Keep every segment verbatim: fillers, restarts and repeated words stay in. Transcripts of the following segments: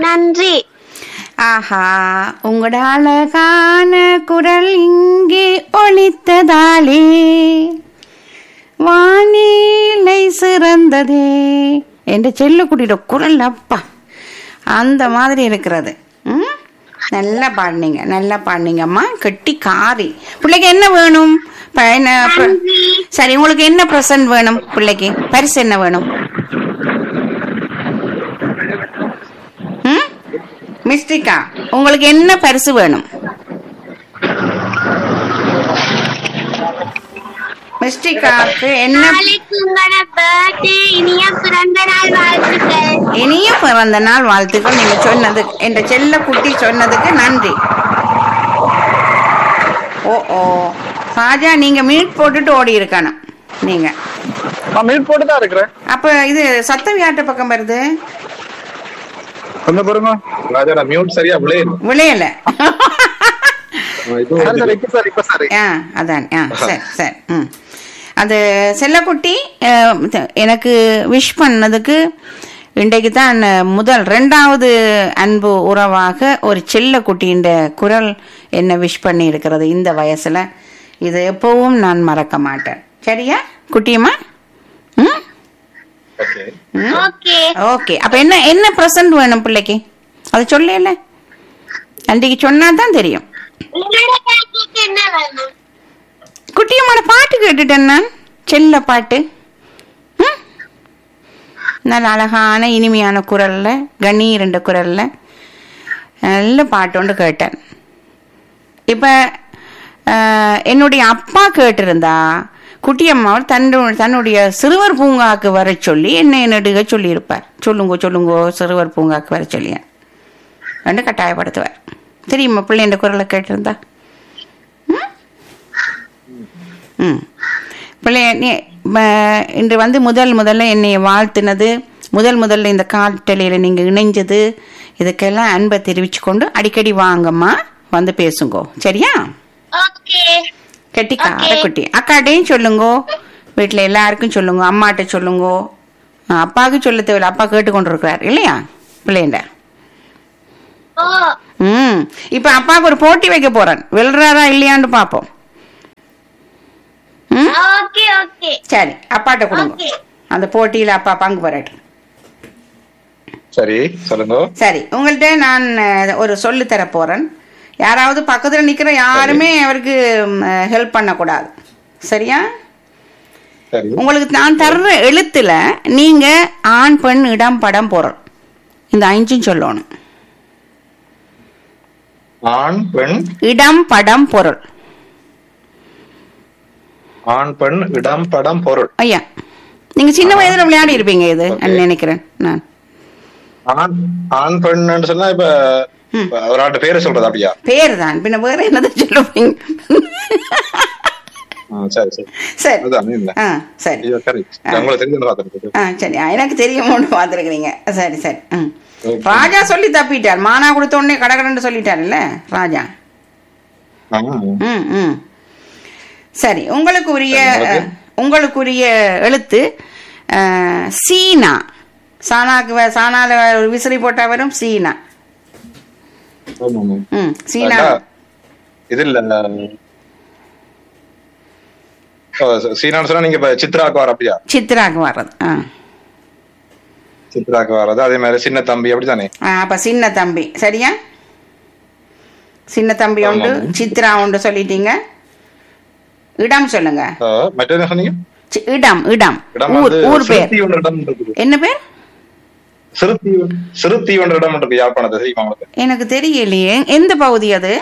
நன்றி. ஆஹா, உங்களோட அழகான குரல் இங்கே ஒலித்ததாலே வானிலை சிறந்ததே என்ற செல்லுக்குட்டியோட குரல் அப்பா அந்த மாதிரி இருக்கிறது. ம், நல்லா பாடினீங்க, நல்லா பாடினீங்கம்மா. கெட்டி காரி. பிள்ளைக்கு என்ன வேணும்? ப- என்ன ப- சரி, உங்களுக்கு என்ன ப்ரெசன்ட் வேணும்? பிள்ளைக்கு பரிசு என்ன வேணும்? ம், மிஸ்டிகா, உங்களுக்கு என்ன பரிசு வேணும்? மிஸ்டிகாக்கு என்ன? நாளைக்கு உங்களோட பர்த்டே. இனிய பிறந்த நாள் வாழ்த்துக்கள். இனிய பிறந்த நாள் வாழ்த்துக்கள். நீங்க சொன்னது, என்ற செல்ல குட்டி சொன்னதுக்கு நன்றி. ஓ ஓ ராஜா, நீங்க மியூட் போட்டுட்டு ஓடி இருக்கணும் நீங்க. நான் மியூட் போட்டு தான் இருக்கிறேன். அப்ப இது சத்தம் யார்ட்ட பக்கம் வருது? கொஞ்சம் பாருங்க ராஜா, நான் மியூட் சரியா விளையல. விளையல. சரி சரி இப்ப சரி இப்ப சரி ஆ அதான். ஆ சரி சரி. ம், அது செல்லக்குட்டி அஹ், எனக்கு விஷ் பண்ணதுக்கு இன்றைக்கு தான் முதல் ரெண்டாவது அன்பு உறவாக ஒரு செல்ல குட்டியின் குரல் என்ன விஷ் பண்ணி இருக்கிறது இந்த வயசுல. இது எப்பவும் நான் மறக்க மாட்டேன். சரியா குட்டியம்மா? ம் ஓகே ம். ஓகே. ஓகே, அப்ப என்ன என்ன ப்ரெசன்ட் வேணும் பிள்ளைக்கு? அது சொல்லல, அன்றைக்கு சொன்னா தான் தெரியும். உங்களோட பர்த்டேக்கு என்ன வேணும்? குட்டியம்மாட பாட்டு கேட்டுட்டேன் நான், செல்ல பாட்டு. ம்? நல்ல அழகான இனிமையான குரல்ல, கணீர் என்ற குரல்ல நல்ல பாட்டு ஒன்று கேட்டேன். இப்ப அஹ், என்னுடைய அப்பா கேட்டிருந்தா குட்டியம்மா தன்னு தன்னுடைய சிறுவர் பூங்காக்கு வர சொல்லி என்ன நெடுக சொல்லியிருப்பார். சொல்லுங்கோ சொல்லுங்கோ சிறுவர் பூங்காக்கு வர சொல்லி ரெண்டு கட்டாயப்படுத்துவார். தெரியுமா பிள்ளைன்ற குரலை கேட்டிருந்தா? ம்? ம், பிள்ளை நீ ம- இன்று வந்து முதல் முதல்ல என்னை வாழ்த்தினது, முதல் முதல்ல இந்த காட்டலையில் நீங்கள் இணைஞ்சது, இதுக்கெல்லாம் அன்பை தெரிவிச்சு கொண்டு அடிக்கடி வாங்கம்மா, வந்து பேசுங்கோ. சரியா? ஓகே. கெட்டிக்கார Okay. குட்டி. அக்காட்டையும் சொல்லுங்கோ, வீட்டில் எல்லாருக்கும் சொல்லுங்க, அம்மாட்ட சொல்லுங்கோ. ஆ, அப்பாவுக்கு சொல்ல தேவையில்ல, அப்பா கேட்டுக்கொண்டு இருக்கிறார் இல்லையா பிள்ளைண்ட? ஓ. ம், இப்போ அப்பாவுக்கு ஒரு போட்டி வைக்க போறேன், வெல்றாரா இல்லையான்னு பார்ப்போம். ம், ஓகே ஓகே. சரி, அப்பாட்ட கொடுங்க. Okay. அந்த போட்டியில அப்பா பங்கு பெறட்டும். சரி சொல்லுங்க. சரி, உங்கள்கிட்ட நான் அஹ், ஒரு சொல்லு தர போறேன். யாராவது பக்கத்துல நிக்கிற யாருமே அவருக்கு ஹெல்ப் பண்ணக்கூடாது. சரியா? சரி உங்களுக்கு நான் தர்ற எழுத்துல நீங்க ஆண் பெண் இடம் படம் பொருள் இந்த அஞ்சும் சொல்லணும். ஆண் பெண் இடம் படம் பொருள். ஆண் பெண் இடம் படம் பொருள். ஐயா, நீங்க சின்ன வயதுல விளையாடி இருப்பீங்க இது நான் நினைக்கிறேன் நான். ஆண் ஆண் பெண் சொன்னா இப்ப ம். இப்ப ஒரு ஆட்டு பேரு சொல்றது அப்படியா? பேர் தான், பின்ன வேற என்னது சொல்லுவீங்க? ஆ, சரி சரி சரி. அதுதான் இல்ல. ஆ சரி. ஐயோ, correct. உங்களுக்கு தெரிஞ்சு பார்த்துருக்கு. ஆ சரி, ஆ, எனக்கு தெரியும் பார்த்துருக்குறீங்க. சரி சரி. ம், Okay. ராஜா சொல்லி தப்பிட்டார். மானா கொடுத்த உடனே கடகடன்னு சொல்லிட்டார்ல ராஜா. ம் ம் சரி, உங்களுக்கு உரிய சரி, உங்களுக்கு? உங்களுக்குரிய எழுத்து அஹ், சீனா. சானாக்கு வ- சானால ஒரு விசிறி போட்டா வரும் சீனா. ம், சீனா. இது இல்ல ஓ, சீனான்னு சொன்னா நீங்க இப்ப சித்ராக்கு வர அப்படியா? சித்ராக்கு வர்றது. ஆ சித்ராக்கு வர்றது அதே மாதிரி சின்ன தம்பி அப்படித்தானே? ஆ, அப்ப சின்ன தம்பி. சரியா? சின்ன தம்பி உண்டு, ஆமாம். சித்ரா உண்டு சொல்லிட்டீங்க. இடம் சொல்லுங்க. ஆ, மற்றது என்ன சொன்னீங்க? சி- இடம் இடம் இடம் ஊர் வந்து ஊர் பேர் சிறுத்தீவுன்ற இடம் இருக்குது. என்ன பேர்? சிறுத்தீவு சிறுத்தீவுன்ற இடம் இருக்கு யாழ்ப்பாணத்தை, தெரியுமா உங்களுக்கு? எனக்கு தெரியலையே, எந்த பகுதி அது?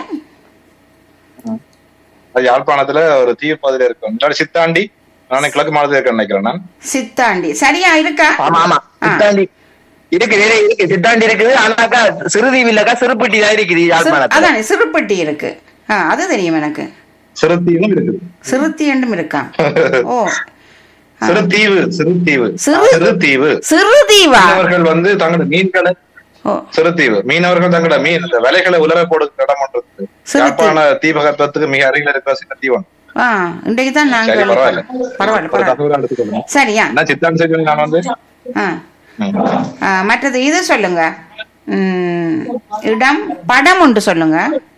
அது யாழ்ப்பாணத்துல ஒரு தீவு பகுதியில இருக்கும். முன்னாடி சித்தாண்டி, நான் கிழக்கு மாநிலத்தில் இருக்கேன்னு நினைக்கிறேன் நான். சித்தாண்டி. சரியா இருக்கா? ஆமா ஆமா ஆ. சித்தாண்டி இருக்கு, நிறைய இருக்கு. சித்தாண்டி இருக்குது, ஆனாக்கா சிறுதீவு இல்லக்கா, சிறுப்பட்டி தான் இருக்குது சிறு- யாழ்ப்பாணத்துல. அதானே சிறுப்பட்டி இருக்கு. ஆ, அது தெரியும் எனக்கு. சிறுத்தீவும் இருக்குது. சிறுத்தி என்றும் இருக்கா? ஓ, சிறுத்தீவு சிறுத்தீவு சிறு- சிறுத்தீவு சிறுதீவா? மீனவர்கள் வந்து தங்களோட மீன்களை ஓ, சிறுத்தீவு மீனவர்கள் தங்களோட மீன் இந்த விலைகளை உலர போடுற இடம் ஒன்று இருக்கு. சிறுத்தீவு. யாழ்ப்பாண தீபகற்பத்துக்கு மிக அருகில் இருக்கிற சின்ன தீவன். ஆ, இன்றைக்கு தான் நான் சரி, பரவாயில்ல. பரவாயில்ல ஒரு பரவாயில்ல. தகவல் எடுத்துக்கொள்ளுங்க. சரியா? என்ன சித்தாண்டி சைடு நான் வந்து ஆ ம். ஆ, மற்றது இது சொல்லுங்க. ம், இடம் படம் ஒன்று சொல்லுங்க.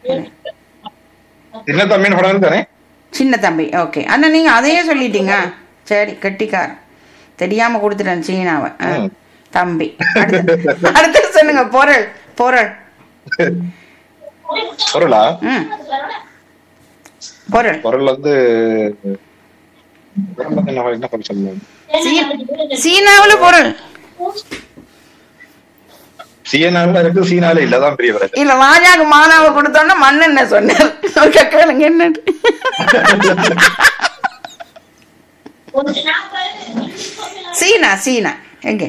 சின்ன தம்பின்னு படம் தானே? சின்ன தம்பி. ஓகே அண்ணா நீங்க அதையே சொல்லிட்டீங்க. சரி கெட்டிக்கார் தெரியாம கொடுத்துட்டேன் சீனாவை. ஆ, ம். தம்பி. அடுத்து அடுத்து சொல்லுங்க. பொருள் பொருள். பொருளா? ம் பொருள். பொருள் வந்து பொருள் வந்து என்ன என்ன பொருள் சொல்லணும்? சீ- சீனாவுல பொருள் சீனாவில் இருக்கு, சீனால இல்லதான் பெரிய பிரச்சனை. இல்ல. ராஜாக்கு மானாவை கொடுத்தோன்னா மண்ணு என்ன சொன்னார்? ஒரு கேளுங்க என்ன. சீனா சீனா எங்க?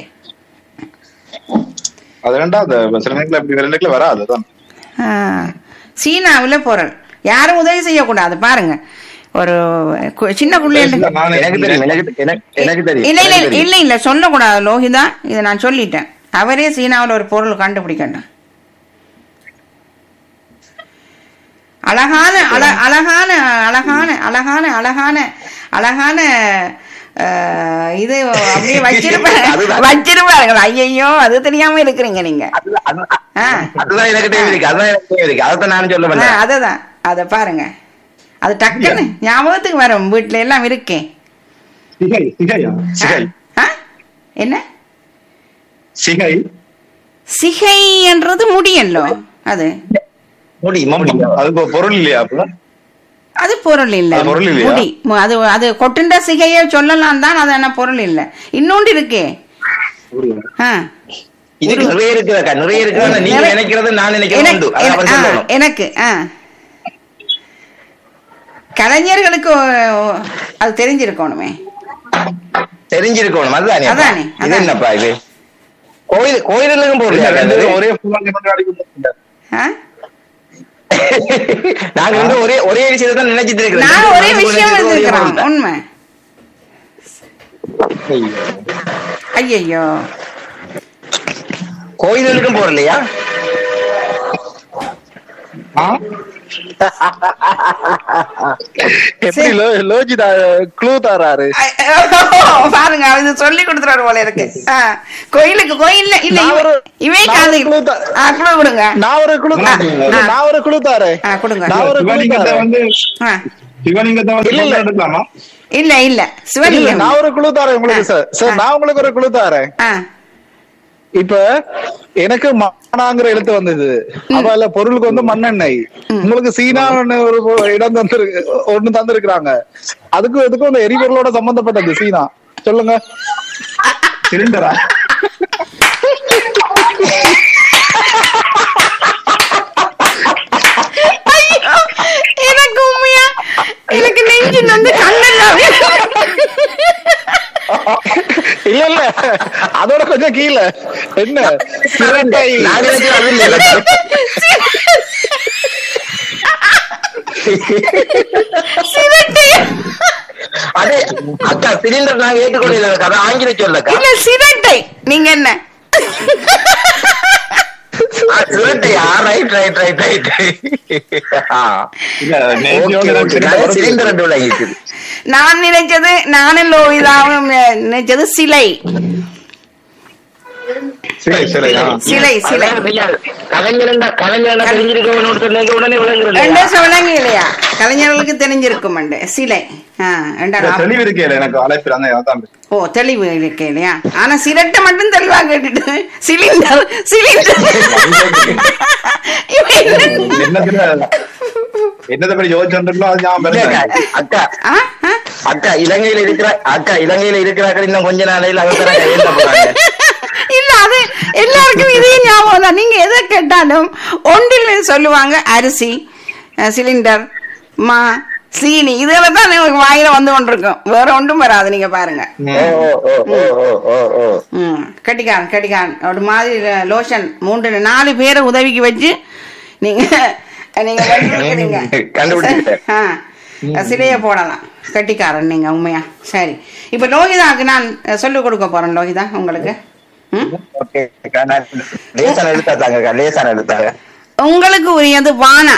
அது ரெண்டாவது சில நேரத்துல இப்படி ரெண்டு நேரத்துல வராது. அதுதான் ஆ, சீனாவுல பொருள். யாரும் உதவி செய்யக்கூடாது பாருங்க. ஒரு கு- சின்ன புள்ளை. நானே எனக்கு தெரியும் எனக்கு எனக்கு எனக்கு தெரியும் இல்ல இல்ல எனக்கு தெரியும். இல்ல இல்ல சொல்லக்கூடாது லோகிதா. இதை நான் சொல்லிட்டேன். அவரே சீனாவுல ஒரு பொருள் கண்டுபிடிக்கணும். அழகான அழ அழகான அழகான அழகான அழகான அழகான அஹ், இது அப்படியே வச்சிருப்பாங்க வச்சிருப்பாங்க. ஐயையோ அது தெரியாம இருக்கிறீங்க நீங்க. அதுதான் அதுதான் ஆ, அதுதான் எனக்கு தெரியும் இருக்கு அதுதான் எனக்கு தெரியும் இருக்கு அதைத்தான் நானும் சொல்ல ஆ, மாட்டேன். அததான் அத பாருங்க. அது டக்குன்னு ஞாபகத்துக்கு வரும். வீட்டுல எல்லாம் இருக்கேன். சிகை சிகையா? சிகை ஆ? என்ன சிகை சிகை என்றது முடியல்லோ? அது முடி முடி அது பொ- பொருள் இல்லையா? அப்ப அது பொருள் இல்ல. அது பொருள் இல்லையா? முடி மு- அது அது கொட்டுண்ட சிகையை சொல்லலாம் தான். அது என்ன பொருள் இல்ல. இன்னொன்று இருக்கே. ஆ. இதுக்கு நிறைய இருக்குதாக்கா நிறைய இருக்குதா நீங்க நிறைய- நினைக்கிறது நான் நினைக்கிறது எனக்கு உண்டு. அதை அவன் ஆ, சொல்லணும். எனக்கு ஆ. கலைஞர்களுக்கு ஓ, அது தெரிஞ்சிருக்கணுமே. தெரிஞ்சிருக்கணும். அதுதானே அப்பா. அதானே, இது அதானே. என்னப்பா இது கோயில் கோயிலுக்கும் இல்ல, போடுறீங்க ரெண்டு பேரும் ஒரே புல்லாங்க மட்டும் அடிக்க ஆ? நாங்க வந்து ஒரே ஒரே விஷயத்தை தான் நினைச்சிட்டு இருக்கிறோம். நான் ஒரே மனசுக்குள்ள விஷயம் நினைச்சிட்டு ஒரே வச்சிருக்கிறோம். பொருள் தான். உண்மை. ஐயையோ கோயிலுக்கும் போடலையா? எப்படி லோஜிதா க்ளூ தாராரு? பாருங்க இது சொல்லி கொடுத்துறாரு போல இருக்கு. ஆ, கோயிலுக்கு கோயில்ல இல்ல நான் இவ- ஒரு- இவே நான் காது ஒரு clue தா- ஆ, clue கொடுங்க. நான் ஒரு குழு ஆ, நான் ஒரு குழு தாரேன். ஆ, கொடுங்க. நான் ஒரு குழு சிவலிங்கத்தை தாரேன். வந்து ஆ, சிவலிங்கத்தை வந்து இல்ல, இல்ல. கொண்டு எடுக்கலாமா? இல்ல இல்ல இல்ல, சிவலிங்கம். நான் ஒரு குழு தாரேன் உங்களுக்கு சார். சார் ஆ. நான் உங்களுக்கு ஒரு குழு தாரேன். ஆ, இப்ப எனக்கு மானாங்கிற எழுத்து வந்தது. அவ பொருளுக்கு வந்து மண்ணெண்ணெய். உங்களுக்கு சீனா ஒரு இடம் தந்திருக்கு ஒண்ணு தந்திருக்கிறாங்க. அதுக்கும் இதுக்கும் அந்த எரிபொருளோட சம்பந்தப்பட்டது சீனா. சொல்லுங்க. சிலிண்டரா? ஐயோ, எனக்கு உண்மையா எனக்கு நெஞ்சு வந்து கண்ணெல்லாம் இல்ல இல்ல அதோட கொஞ்சம் கீழே என்ன சிரட்டை. நான் நினைச்சது அது இல்ல. சிரட்டை. அதே அக்கா சிலிண்டர் நாங்க ஏற்றுக்கொள்ள கதை ஆங்கில சொல்லக்கா. இல்ல சிரட்டை. நீங்க என்ன சிலிண்டையா? Right right right right. இல்ல, நேத்தியோட எனக்கு சிலிண்டர் வருது. சிலிண்டர் ரெண்டு விளங்கிட்டு. நான் நினைச்சது நானும் லோகிதாவும் நினைச்சது சிலை சிலை சிலை ஆ. சிலை சிலை கலைஞரண்டா கலைஞரண்டா தெரிஞ்சிருக்கவனோட சொன்னீங்க உடனே விளங்குறது. ரெண்டு சொல்லுங்க இல்லையா? கலைஞர்களுக்கு தெரிஞ்சிருக்கும் அண்டு சிலை. ஆ, ரெண்டா இல்ல, நான் தெளிவு இருக்கே எனக்கு அழைப்பு அந்த அதான். ஓ தெளிவு இருக்கு இல்லையா? ஆனா சிரட்டை மட்டும் தெளிவா கேட்டுட்டு சிலிண்டர் சிலிண்டர் இவன் என்ன- என்னத்துல என்னதை படி யோசிச்சுருந்தோம் அது ஞாபகம் இல்லக்கா, வருது. அக்கா ஆ, ஆ. அக்கா இலங்கையில இருக்கிற அக்கா இலங்கையில இருக்கிறார்கள் இன்னும் கொஞ்ச நாளையில் அவசரம் என்ன போறாங்க. இல்ல அது எல்லாருக்கும் இதே ஞாபகம் தான். நீங்க எதை கேட்டாலும் ஒன்றில் சொல்லுவாங்க அரிசி, அஹ், சிலிண்டர், மா, சீனி இதெல்லாம் தான் எனக்கு வாயில வந்து கொண்டிருக்கும். வேற ஒன்றும் வராது. நீங்க பாருங்க. ஓ ஓ ஓ ஓ ஓ ஓ ஓ ம் கட்டிக்கான் கட்டிக்கான் ஒரு மாதிரி லோஷன் மூன்று நாலு பேரை உதவிக்கு வச்சு நீங்க நீங்க வென்றிருக்கிறீங்க. கண்டுபிடிச்சிட்டேன். ஆ, சிலைய போடலாம். கட்டிக்காரன் நீங்க உண்மையா. சரி, இப்ப லோகிதாக்கு நான் சொல்லிக் கொடுக்க போறேன். லோகிதா உங்களுக்கு ம்? ஓகே அக்கா, நான் லேசான எடுத்தாங்க அக்கா லேசான எடுத்தாங்க. உங்களுக்கு உரியது வானா.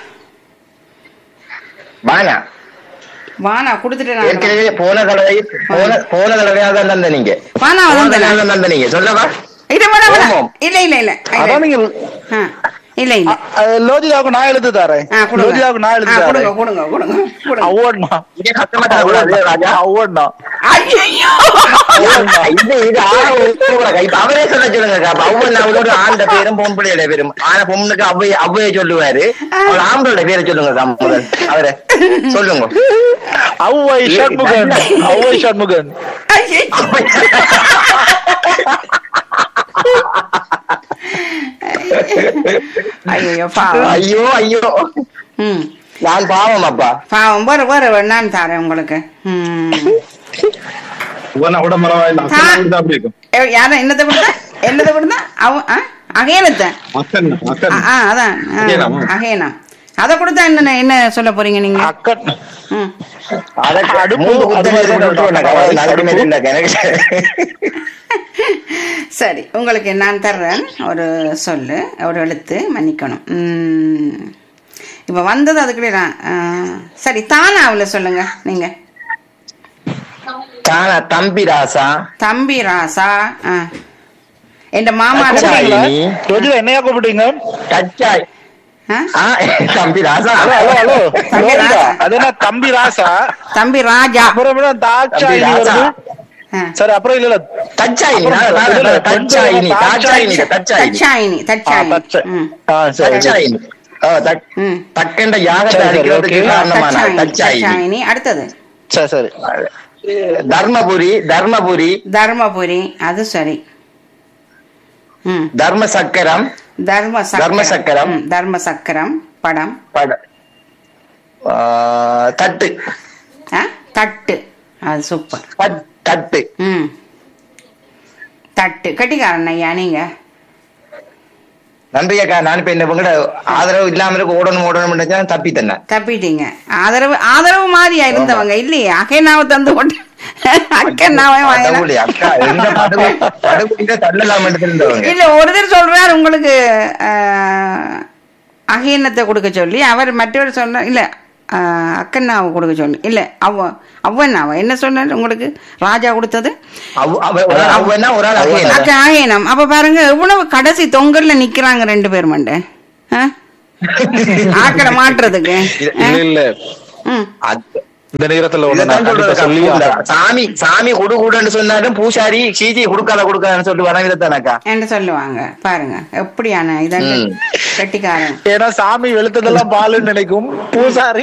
வானா வானா கொடுத்துட்டு நான் ஏற்கனவே போன தடவை போன போன தடவையாக தான் தந்த நீங்க வானா போன வந்து தடவை தான் தந்த நீங்க சொல்லவா? இது வேணா வேணா பாவம். இல்ல இல்ல இல்ல அதான் நீங்க ஆ, இல்ல இல்ல அஹ், லோஜிதாவுக்கு நான் எழுதி தரேன் ஆ, கொடுங்க. லோஜிதாவுக்கு நான் ஆ, எழுதி கொடுங்க தரேன் கொடுங்க கொடுங்க கொடுங்க. அவ்வளோண்ணா இங்க கஷ்டமா தரக்கூடாது ராஜா. அவ்வளோண்ணா ஐயையோ! இது இது ஆனா ஒரு- இப்ப அவரே சொல்ல சொல்லுங்க. அவ்வளவு அவளோட ஆண்ட பேரும் பொம்பளையோட பேரும். ஆனா பொண்ணுக்கு அவ்வைய அவ்வைய சொல்லுவாரு. அவர் ஆம்பளோட பேரை சொல்லுங்க அக்கா முதல். அவரை சொல்லுங்க. அவ்வை ஷண்முகன் அவ்வை ஷண்முகன் ஐயையோ! ஐயையோ, பாவம். ஐயோ ஐயோ ம், நான் பாவம் அப்பா. பாவம். வர வர நான் தரேன் உங்களுக்கு. ம். உடனே உடம்பு பரவாயில்ல ஆ. அக்கா அப்படி இருக்கும். எ- யார என்னத்தை கொடுத்தா என்னத்தை கொடுத்தா அவ ஆ, அகேனத்தை அக்கன் அக்கன் ஆ, ஆ, அதான் ஆ, அகேனாமா? அகேனா அதை கொடுத்தா என்ன என்ன சொல்ல போறீங்க நீங்க? அக்கன் ம். அதற்கு அடுப்பு, மூன்று குத்து அது வயசு மாதிரி விட்டு வந்தாக்கா. அடுப்பு. நடுமே இல்லக்கா எனக்கு. சரி, உங்களுக்கு நான் தர்றேன் ஒரு சொல்லு, ஒரு எழுத்து, மன்னிக்கணும். ம். இப்ப வந்தது அதுக்குள்ளே நான் ஆ, சரி, தானாவுல சொல்லுங்க நீங்க. தானா தம்பி ராசா. தம்பி ராசா. ஆ. என் மாமா கூப்பிட்டீங்களா? லோஜிதா என்னையா கூப்பிட்டீங்க கச்சாய். ஆ? ஆ, தம்பி ராசா. ஹலோ ஹலோ ஹலோ தம்பி லோஜிதா ராசா. அது என்ன தம்பி ராசா தம்பி ராஜா. அப்புறம் என்ன தாட்சா தம்பி இனி ராசா. வருது ஆ. சரி அப்புறம் இல்ல இல்ல தச்சாயினி. அப்புறம் நான் நான் இல்ல, இல்ல, தச்சாயினி. கொஞ்சம் தச்சாயினி. தச்சாயினி. தச்சாயினி. ஆ, தச்சாயினி. தச்ச- ம். ஆ, சரி தச்சாயினி. ஓ, தக்- ம். தக்கண்ட யாகத்தை சரி, சரி, அடிக்கிறதுக்கு ஓகே. காரணமான தச்சாயினி. தச்சாயினி. தச்சாயினி. அடுத்தது சரி சரி தர்மபுரி. தர்மபுரி. தர்மபுரி. அது சரி. ம். தர்ம சக்கரம். தர்ம தர்ம சக்கரம். ம், தர்ம சக்கரம் படம். பட ஆ, தட்டு. ஆ? தட்டு. அது சூப்பர். பட்- தட்டு. ம். தட்டு. கட்டிக்காரன் ஐயா நீங்க. நன்றி அக்கா. நான் இப்ப இந்த உங்களோட ஆதரவு இல்லாம இருக்க ஓடணும் ஓடணும் தப்பி தந்தேன். தப்பிட்டீங்க. ஆதரவு ஆதரவு மாதிரியா இருந்தவங்க இல்லையே. அகைனாவை தந்து கொண்டு அக்கன்னாவே வாங்கினா. கடவுளே, அக்கா எந்த படகு படகுல தள்ளலாம் இருந்தவங்க. இல்ல ஒருத்தர் சொல்றார் உங்களுக்கு ஆஹ், அகைனத்தை கொடுக்க சொல்லி, அவர் மற்றவர் சொன்ன இல்ல ஆஹ், அக்கன்னாவை கொடுக்க சொல்லி இல்ல அவ அவ்வன்னாவா என்ன சொன்னார் உங்களுக்கு ராஜா கொடுத்தது? அவ- அவ- ஒரு ஆள் அவ்வன்னா ஒரு ஆள் அகையனா. அக்கா ஆயனம். அப்ப பாருங்க எவ்வளவு கடைசி தொங்கல்ல நிக்கிறாங்க ரெண்டு பேர் மண்ட ஆக்களை மாட்டுறதுக்கு. இல்ல இல்ல ம். அது- இந்த நேரத்துல ஒண்ணு இதைத்தான் நான் கண்டிப்பா சொல்றேன் சொல்லி அக்கா. சாமி சாமி கொடு கூடன்னு சொன்னாலும் பூசாரி சீஜி கொடுக்காத கொடுக்காதன்னு சொல்லிட்டு வரவில்லைத்தானக்கா. என்று சொல்லுவாங்க. பாருங்க எப்படியான இதங்க ம். கெட்டிக்காரன். ஏன்னா சாமி வெளுத்ததெல்லாம் பாலுன்னு நினைக்கும் பூசாரி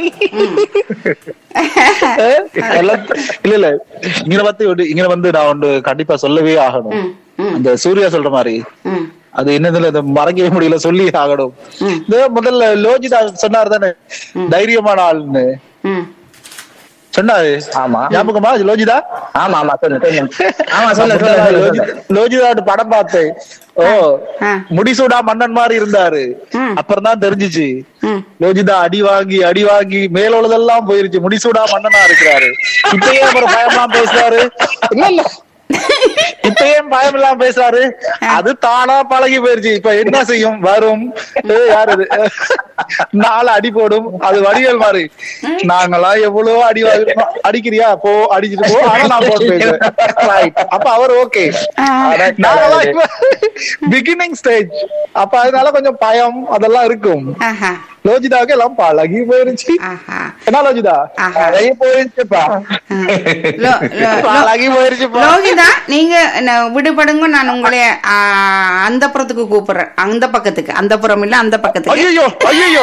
எல்லாம் இல்ல இல்ல இங்க வந்து ஒரு- இங்க வந்து நான் ஒன்று கண்டிப்பா சொல்லவே ஆகணும். ம், ம், அந்த சூர்யா சொல்ற மாதிரி ம், அது என்னதுல இந்த மறக்கவே முடியல சொல்லி ஆகணும். ம். இந்த முதல்ல லோஜிதா சொன்னார் தானே தைரியமான ஆள்னு ம். சொன்னாரு. ஆமா ஞாபகமா லோஜிதா? ஆமா ஆமா சொல்லு சொல்லு. ஆமா சொல்லு சொல்லு சொல்லு சொல்லு. லோஜிதாவோட படம் பார்த்தேன். ஓ ஆ. முடிசூடா மன்னன் மாதிரி இருந்தாரு. ம். அப்புறம் தான் தெரிஞ்சுச்சு ம். லோஜிதா அடி வாங்கி அடி வாங்கி மேலோளதெல்லாம் போயிருச்சு. முடிசூடா மன்னனா இருக்கிறாரு. இப்பயே அப்புறம் பயம்லாம் பேசுறாரு. இல்ல இல்ல இப்ப ஏன் பயம் எல்லாம் பேசுறாரு? அது தானா பழகி போயிருச்சு. இப்ப என்ன செய்யும் வரும் ஏய், யாரு இது? நாலு அடி போடும். அது வடிவேல் மாதிரி நாங்கெல்லாம் எவ்வளவு அடி வாங்கிருக்கோம். அடிக்கிறியா போ அடிச்சுட்டு போ ஆனா நான் போட்டு பேசுறேன். Right. அப்ப அவர் ஓகே. நாங்கெல்லாம் பிகினிங் ஸ்டேஜ். அப்ப அதனால கொஞ்சம் பயம் அதெல்லாம் இருக்கும். ஆஹா. லோஜிதாவுக்கு எல்லாம் பழகி போயிருச்சு. ஆஹா. என்ன லோஜிதா? ஆஹா. பழகி போயிருச்சுப்பா. லோ- லோ- பழகி போயிருச்சுப்பா. லோகிதா நீங்க என்ன விடுபடுங்க. நான் உங்களை அந்த புறத்துக்கு கூப்பிடுறேன். அந்த பக்கத்துக்கு. அந்த புறம் இல்ல அந்த பக்கத்துக்கு. ஐயோ ஐயோ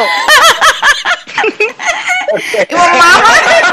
இவன் மாமா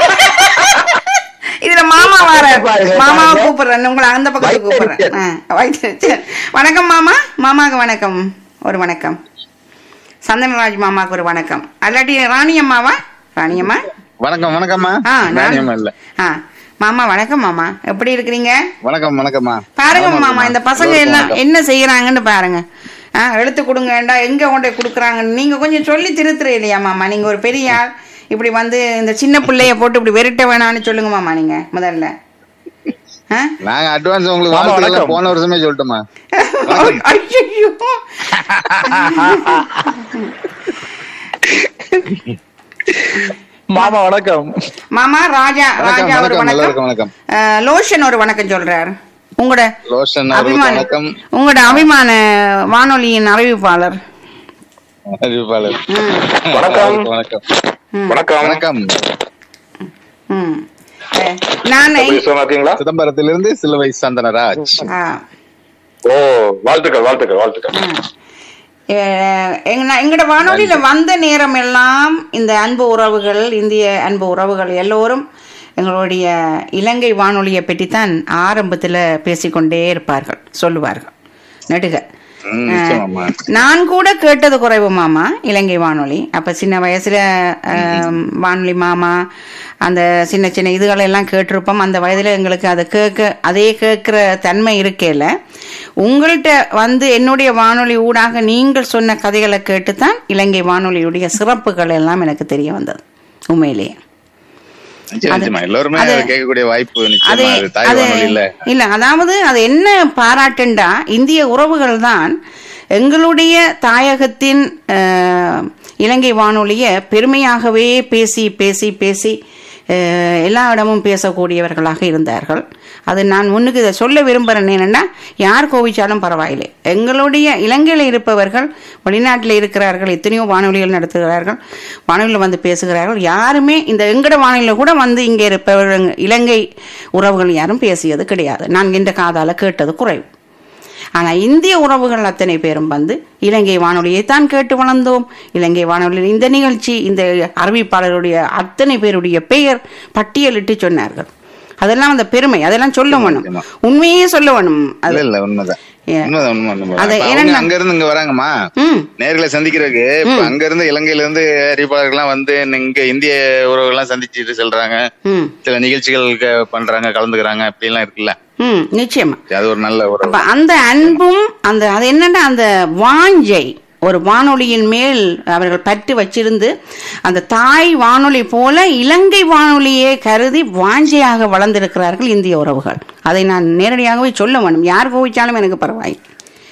இதுல மாமா வர மாமாவை கூப்பிடுறேன். உங்களை அந்த பக்கத்துக்கு கூப்பிடுறேன். ஆ, வைத்திருச்சேன். வணக்கம் மாமா. மாமாக்கு வணக்கம். ஒரு வணக்கம். சந்தனராஜ் மாமாக்கு ஒரு வணக்கம். அல்லாட்டி ராணி அம்மாவா? ராணி அம்மா வணக்கம் வணக்கம்மா. ஆ, நான்- ராணியம்மா இல்ல. ஆ, மாமா வணக்கம். மாமா எப்படி இருக்கிறீங்க? வணக்கம் வணக்கம்மா. பாருங்க ஆமா, மாமா, இந்த பசங்க வணக்கம், எல்லாம் வணக்கம். என்ன செய்யறாங்கன்னு பாருங்க. ஆ, எழுத்து கொடுங்கண்டா எங்க கொண்டு போய் கொடுக்குறாங்கன்னு நீங்க கொஞ்சம் சொல்லி திருத்துற இல்லையா மாமா? நீங்க ஒரு பெரிய ஆள், இப்படி வந்து இந்த சின்ன பிள்ளைய போட்டு இப்படி வெறுட்ட வேணாம்னு சொல்லுங்க மாமா நீங்க முதல்ல. ஆ? நாங்க அட்வான்ஸ் உங்களுக்கு ஆமா, வாழ்த்துக்களை வணக்கம். போன வருஷமே சொல்லிட்டோமா. ஐயையோ. மாமா வணக்கம். மாமா ராஜா வணக்கம் ராஜா ஒரு வணக்கம் வணக்கம். எல்லாருக்கும் வணக்கம். ஆ, லோஷன் ஒரு வணக்கம் சொல்றாரு. உங்களோட லோஷன் அவர்களுக்கு அபிமான வணக்கம். உங்களோட அபிமான வானொலியின் அறிவிப்பாளர். அறிவிப்பாளர் ம், வணக்கம். வணக்கம் ம், வணக்கம் வணக்கம். ம். அஹ், நான் இருக்கீங்களா? சிதம்பரத்திலிருந்து சிலுவை சந்தனராஜ். ஆ, ஓ, வாழ்த்துக்கள் வாழ்த்துக்கள் வாழ்த்துக்கள். ம். அஹ், எங்க- எங்களோட வானொலியில வந்த நேரம் எல்லாம் இந்த அன்பு உறவுகள், இந்திய அன்பு உறவுகள் எல்லோரும் எங்களுடைய இலங்கை வானொலியை பற்றித்தான் ஆரம்பத்துல பேசிக்கொண்டே இருப்பார்கள், சொல்லுவார்கள் நெடுக. ம், நிச்சயமாம்மா. நான் கூட கேட்டது குறைவு மாமா இலங்கை வானொலி. அப்ப சின்ன வயசுல ஆம், வானொலி மாமா அந்த சின்ன சின்ன இதுகளை எல்லாம் கேட்டிருப்போம். அந்த வயதுல எங்களுக்கு அதை கேட்க அதே கேட்கிற தன்மை இருக்கேல. உங்கள்கிட்ட வந்து என்னுடைய வானொலி ஊடாக நீங்கள் சொன்ன கதைகளை கேட்டுத்தான் இலங்கை வானொலியுடைய சிறப்புகள் எல்லாம் எனக்கு தெரிய வந்தது உண்மையிலேயே. நிச்சயம், நிச்சயமா. எல்லோருமே அது- அதை கேட்கக்கூடிய வாய்ப்பு அது நிச்சயமா அது தாய் அது வானொலி இல்ல. இல்ல அதாவது அது என்ன பாராட்டுண்டா, இந்திய உறவுகள் தான் எங்களுடைய தாயகத்தின் அஹ், இலங்கை வானொலியை பெருமையாகவே பேசி பேசி பேசி அஹ், எல்லா இடமும் பேசக்கூடியவர்களாக இருந்தார்கள். அது நான் முன்னுக்கு இதை சொல்ல விரும்புகிறேன். என்னென்னா, யார் கோவிச்சாலும் பரவாயில்லை, எங்களுடைய இலங்கையில் இருப்பவர்கள் வெளிநாட்டில் இருக்கிறார்கள், எத்தனையோ வானொலிகள் நடத்துகிறார்கள், வானொலியில் வந்து பேசுகிறார்கள். யாருமே இந்த எங்கட வானொலியில் கூட வந்து இங்கே இருப்பவர்கள் இலங்கை உறவுகள் யாரும் பேசியது கிடையாது. நான் இந்த காதால கேட்டது குறைவு. ஆனால் இந்திய உறவுகள் அத்தனை பேரும் வந்து இலங்கை வானொலியை தான் கேட்டு வளர்ந்தோம். இலங்கை வானொலியில் இந்த நிகழ்ச்சி, இந்த அறிவிப்பாளருடைய அத்தனை பேருடைய பெயர் பட்டியலிட்டு சொன்னார்கள். அதெல்லாம் அந்த பெருமை, அதெல்லாம் சொல்ல வேணும், உண்மையே சொல்ல வேணும். அது இல்ல இல்ல உண்மைதான். ஏ. உண்மைதான், உண்மை, உண்மை. அது இப்ப என்னன்னா- அவங்க அங்க இருந்து இங்க வராங்கம்மா, ம் நேர்ல சந்திக்கிறதுக்கு. இப்ப அங்க இருந்து இலங்கையில இருந்து அறிவிப்பாளர்கள் எல்லாம் வந்து இங்க இந்திய உறவுகள் எல்லாம் சந்திச்சுட்டு செல்றாங்க, ம் சில நிகழ்ச்சிகள் க- பண்றாங்க, கலந்துக்கிறாங்க, அப்படி எல்லாம் இருக்குல்ல. ம் நிச்சயமா. அது ஒரு நல்ல உறவு. அப்ப அந்த அன்பும் அந்த அது என்னன்னா அந்த வாஞ்சை, ஒரு வானொலியின் மேல் அவர்கள் பற்று வச்சிருந்து அந்த தாய் வானொலி போல இலங்கை வானொலியை கருதி வாஞ்சையாக வளர்ந்திருக்கிறார்கள் இந்திய உறவுகள். அதை நான் நேரடியாகவே சொல்ல வேண்டும். யார் கோவிச்சாலும் எனக்கு பரவாயில்லை.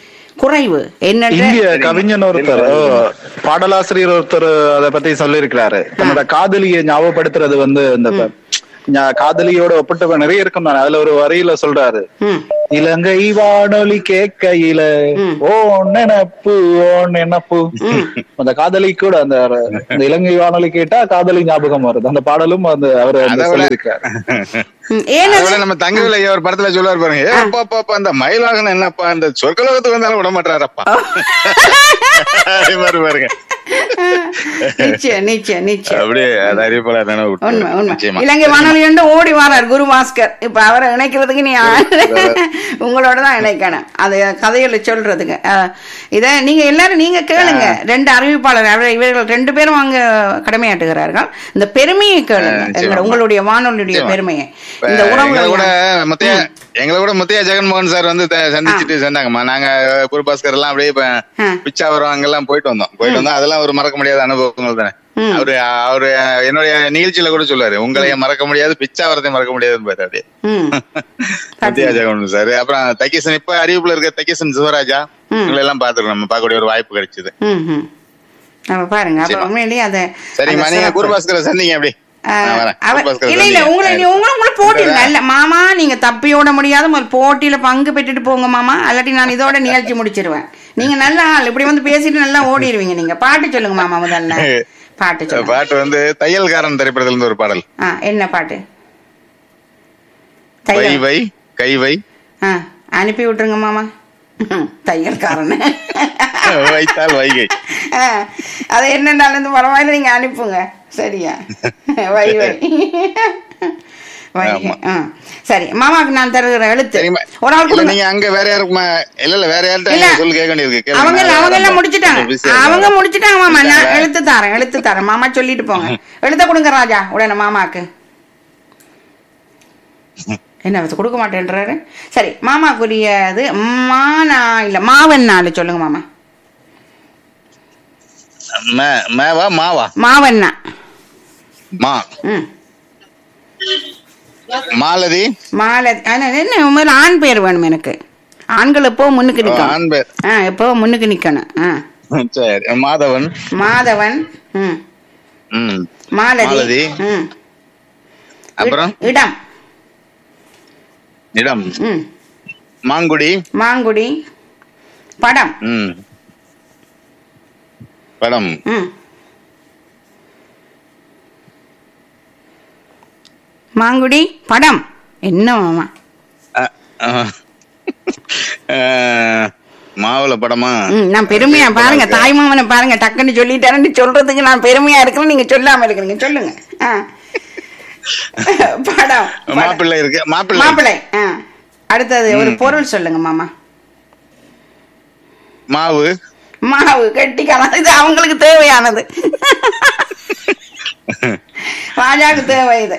குறைவு என்ன இந்திய கவிஞன் ஒருத்தர், ஓ, பாடலாசிரியர் ஒருத்தர் அதை பத்தி சொல்லியிருக்கிறாரு. தன்னோட காதலியை ஞாபகப்படுத்துறது வந்து இந்த ஞா- காதலியோட ஒப்பிட்டு நிறைய இருக்கும் தானே. அதுல ஒரு வரியில சொல்றாரு, ம் இலங்கை வானொலி கேட்கையில ம். ஓ நினப்பு ஓ நினப்பு. அந்த காதலி கூட அந்த அந்த இலங்கை வானொலி கேட்டா காதலி ஞாபகம் வருது. அந்த பாடலும் அந்த அவர் அதை விட- சொல்லியிருக்காரு. ம். ஏன்னா அதை விட நம்ம தங்கவில்லை ஐயா ஒரு படத்துல சொல்லுவார் பாருங்க, ஏ அப்பா அப்பா அப்பா அந்த மயிலாகன என்னப்பா இந்த சொற்கலோகத்துக்கு வந்தாலும் விட மாட்டாரப்பா. அதே மாதிரி பாருங்க. நிச்சயம் நிச்சயம் நிச்சயம் அப்படியே அது அறிவிப்பாளர் நினைவு உண்மை விட்டுருவாரு. உண்மை. நிச்சயமா. இலங்கை வானொலி என்று ஓடி வாரார் குரு பாஸ்கர். இப்ப அவரை இணைக்கிறதுக்கு நீ உங்களோட தான் இணைக்கணும், அது கதைகளை சொல்றதுக்கு. அஹ், இத நீங்க எல்லாரும் நீங்க கேளுங்க. ரெண்டு அறிவிப்பாளர் அவர் இவர்கள் ரெண்டு பேரும் அங்க கடமையாற்றுகிறார்கள். இந்த பெருமையை கேளுங்க, நிச்சயமா. எங்களோட- உங்களுடைய வானொலியுடைய நிச்சயமா. பெருமையை. இப்ப இந்த எங்களை கூட உறவுகள் முத்தையா எங்களை கூட முத்தையா ஜெகன்மோகன் சார் வந்து த- சந்திச்சுட்டு சென்றாங்கம்மா. நாங்க குருபாஸ்கர் எல்லாம் அப்படியே இப்ப ஆ. பிச்சாவரம் அங்கெல்லாம் போயிட்டு வந்தோம் போயிட்டு வந்தோம் அதெல்லாம் ஒரு மறக்க முடியாத அனுபவங்கள் தானே. ம். அவரு அவரு என்னுடைய நிகழ்ச்சியில கூட சொல்லுவாரு, உங்களைய மறக்க முடியாது, பிச்சாவரத்தை மறக்க முடியாதுன்னு பாரு அப்படியே. ம். முத்தையா ஜெகன்மோகன் சார், அப்புறம் தக்கீசன், இப்ப அறிவிப்புல இருக்க தக்கீசன் சிவராஜா, ம். இவங்களை எல்லாம் பாத்துருக்கோம், நம்ம பார்க்கக்கூடிய ஒரு வாய்ப்பு கிடைச்சது. ம், ம். அப்ப பாருங்க, அப்ப நிச்சயமா. உண்மையிலேயே அதை சரிங்கம்மா, அந்த நீங்க சிறப்பு. குருபாஸ்கரை சந்திங்க அப்படி. ஆஹ் நான் வரேன். அவ- குருபாஸ்கரை இல்ல இல்ல சந்திங்க. உங்களை நீ- உங்களை உங்களை போட்டியில் நல்ல மாமா, நீங்க தப்பியோட முடியாத முதல் போட்டியில பங்கு பெற்றுட்டு போங்க மாமா, அல்லாட்டி நான் இதோட நிகழ்ச்சி முடிச்சிருவேன். நீங்க நல்ல ஆள், இப்படி வந்து பேசிட்டு நல்லா ஓடிடுவீங்க. நீங்க பாட்டு சொல்லுங்க மாமா முதல்ல. பாட்டு சொல்லுங்க. பாட்டு வந்து தையல்காரன் திரைப்படத்துல இருந்து ஒரு பாடல். ஆ, என்ன பாட்டு? வை தையல். வை கை வை ஆ, அனுப்பி விட்டுருங்க மாமா. தையல்காரன் வைத்தால் வைகை. ஆ, அது என்னண்டாலும் பரவாயில்ல, நீங்க அனுப்புங்க. சரியா? வை வை வைகை. ஆமா. ஆ, சரி மாமாக்கு நான் தருகிற எழுத்து சரிம்மா. ஒரு ஆள் இல்ல, கொடுங்க. நீங்க அங்க வேற யாருக்குமா? இல்ல இல்ல வேற இல்ல. யார்கிட்ட சொல்லி கேட்க வேண்டியிருக்கு. கேளுங்க. அவங்க நான் அவங்க எல்லாம் ரொம்ப முடிச்சுட்டாங்க, busy ஆ அவங்க இருக்கேன். முடிச்சுட்டாங்க மாமா. நான் முடிச்சிட்டாங்களா? எழுத்து தரேன், எழுத்து தரேன் மாமா, சொல்லிட்டு போங்க. எழுத கொடுங்க ராஜா உடனே மாமாக்கு. என்ன வச்சு கொடுக்க மாட்டேன்றாரு. சரி, மாமாக்குரியது மானா இல்ல மாவன்னாலு சொல்லுங்க மாமா. மே- மேவா மாவா மாவண்ணா. மா ம் மாலதி. மாலதி. ஆனா என்ன முதல்ல ஆண் பேர் வேணும் எனக்கு. ஆண்கள் எப்போ முன்னுக்கு ஓ, நிக்கணும். ஆண் பேர். ஆ, எப்போ முன்னுக்கு நிக்கணும். ஆ, சரி, மாதவன். மாதவன். ம் ம் மாலதி. மாலதி. ம் அப்புறம் இடம். இடம். ம் மாங்குடி. மாங்குடி. படம். ம் படம். ம் மாங்குடி படம் என்ன மாமா? மாவுள படமா? நான் பெருமையா பாருங்க, தாய் மாமனை பாருங்க, டக்குன்னு சொல்லிட்டாருன்னு சொல்றதுக்கு நான் பெருமையா இருக்கிறேன். நீங்க சொல்லாம இருக்கிறீங்க, சொல்லுங்க. படம் மாப்பிள்ளை இருக்கு. மாப்பிள்ளை. மாப்பிள்ளை. அடுத்தது ஒரு பொருள் சொல்லுங்க மாமா. மாவு. மாவு கெட்டிக்கான, இது அவங்களுக்கு தேவையானது. ராஜாவுக்கு தேவை இது.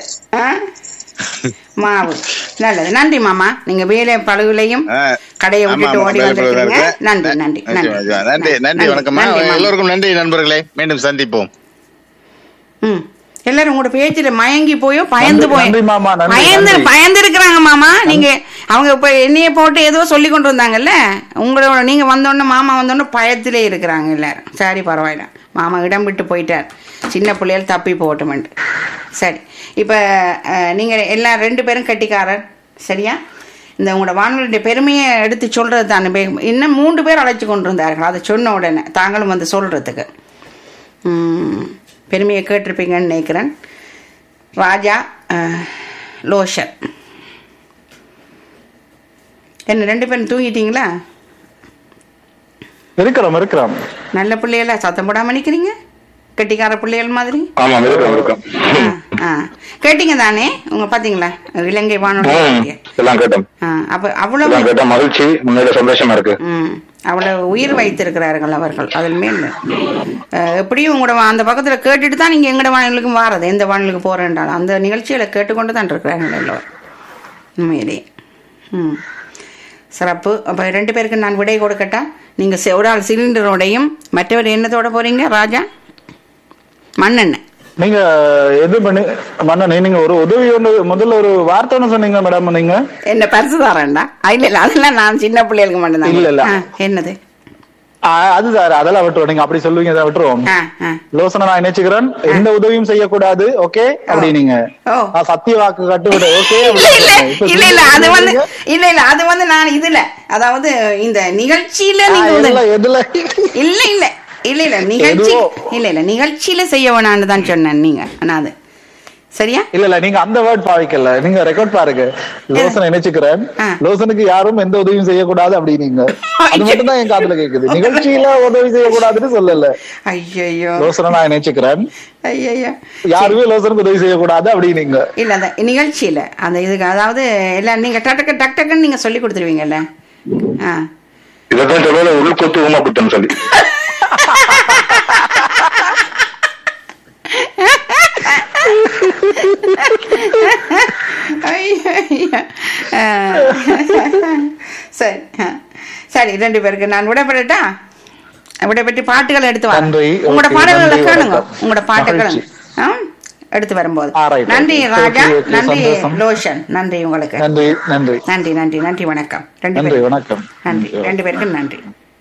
மாவு. நல்லது, நன்றி மாமா. நீங்க வேலை பழுவிலையும் கடையை விட்டுட்டு ஓடி வந்திருக்கீங்க. நன்றி நன்றி நன்றி நன்றி. வணக்கம் எல்லோருக்கும். நன்றி நண்பர்களே, மீண்டும் சந்திப்போம். ம் எல்லாரும் உங்களோட பேச்சுல மயங்கி போயோ பயந்து போய் பயந்து பயந்து இருக்கிறாங்க மாமா. நீங்க அவங்க இப்ப என்னைய போட்டு ஏதோ சொல்லி கொண்டு வந்தாங்கல்ல, உங்களோட நீங்க வந்தோடனே மாமா வந்தோடனே பயத்திலே இருக்கிறாங்க எல்லாரும். சரி பரவாயில்ல, மாமா இடம் விட்டு போயிட்டார், சின்ன பிள்ளைகள் தப்பி போகட்டுமெண்டு. சரி, இப்ப நீங்க எல்லா ரெண்டு பேரும் கட்டிக்காரர் சரியா? இந்த உங்களோட வானொலியுடைய பெருமையை எடுத்து சொல்றது தானே. இன்னும் மூன்று பேர் அழைச்சு கொண்டு இருந்தார்கள், அதை சொன்ன உடனே தாங்களும் வந்து சொல்றதுக்கு பெருமையை கேட்டிருப்பீங்கன்னு நினைக்கிறேன். ராஜா, லோஷன். என்ன ரெண்டு பேரும் தூங்கிட்டீங்களா? இருக்கிறோம் இருக்கிறோம். நல்ல பிள்ளைகளா, சத்தம் போடாம நிக்கிறீங்க, கெட்டிக்கார பிள்ளைகள் மாதிரி. கேட்டீங்க தானே உங்க? பாத்தீங்களா இலங்கை வானொலி? அப்ப அவ்வளவு மகிழ்ச்சி, சந்தோஷமா இருக்கு. அவ்வளவு உயிர் வைத்திருக்கிறார்கள் அவர்கள் அதில் மேல். எப்படியும் உங்களோட அந்த பக்கத்துல கேட்டுட்டு தான் நீங்க எங்கட வானொலிக்கும் வாரது, எந்த வானொலிக்கு போறேன்றாலும் அந்த நிகழ்ச்சிகளை கேட்டுக்கொண்டு தான் இருக்கிறார்கள் எல்லோரும் உண்மையிலேயே. ம் சிறப்பு. அப்ப ரெண்டு பேருக்கு நான் விடை கொடுக்கட்டா? நீங்க ஒரு ஆள் சிலிண்டரோடையும் மற்றவர் என்னத்தோட போறீங்க? ராஜா மண்ணெண்ணெய். நீங்க எது பண்ணி மண்ணெண்ணெய். நீங்க ஒரு உதவி ஒன்று முதல்ல ஒரு வார்த்தை ஒன்று சொன்னீங்க மேடம். நீங்க என்ன பரிசு தரேன்டா? இல்ல இல்ல அதெல்லாம் நான் சின்ன பிள்ளைகளுக்கு மட்டும் தான். இல்ல இல்ல என்னது அது சார், அதெல்லாம் விட்டுருவோம். நீங்க அப்படி சொல்லுவீங்க, அதை விட்டுருவோம். லோசனை நான் நினைச்சுக்கிறேன், எந்த உதவியும் செய்யக்கூடாது. ஓகே அப்படி நீங்க சத்திய வாக்கு கட்டுவிட. ஓகே இல்ல இல்ல அது வந்து இல்ல இல்ல அது வந்து நான் இதுல அதாவது இந்த நிகழ்ச்சியில நீங்க எதுல இல்ல இல்ல இல்ல இல்ல நிகழ்ச்சி இல்ல இல்ல நிகழ்ச்சியில செய்ய வேணான்னு தான் சொன்னேன் நீங்க. ஆனா அது சரியா? இல்ல இல்ல நீங்க அந்த வேர்ட் பாவிக்கல, நீங்க ரெக்கார்ட் பாருங்க. லோசனை நினைச்சுக்கிறேன், லோசனுக்கு யாரும் எந்த உதவியும் செய்யக்கூடாது அப்படி நீங்க. அது மட்டும் தான் என் காதுல கேக்குது. நிகழ்ச்சியில உதவி செய்யக்கூடாதுன்னு சொல்லல. ஐயோ லோசனை நான் நினைச்சுக்கிறேன், ஐயா யாருமே லோசனுக்கு உதவி செய்யக்கூடாது அப்படி நீங்க. இல்ல அந்த நிகழ்ச்சியில அந்த இதுக்கு அதாவது எல்லாம் நீங்க டக்கு டக்கு டக்குன்னு நீங்க சொல்லி கொடுத்துருவீங்கல்ல. இதான் சொல்ல உள்கொத்து ஊமா குத்தம் சொல்லி. சரி சரி, ரெண்டு பேருக்கு நான் விடப்படட்டா? விடப்பட்டு பாட்டுகளை எடுத்து வரேன். உங்களோட பாடல்களை கேளுங்க, உங்களோட பாட்டுகளை எடுத்து வரும்போது. நன்றி ராஜா, நன்றி லோஷன், நன்றி உங்களுக்கு. நன்றி நன்றி நன்றி நன்றி நன்றி வணக்கம். ரெண்டு வணக்கம். நன்றி ரெண்டு பேருக்கும் நன்றி.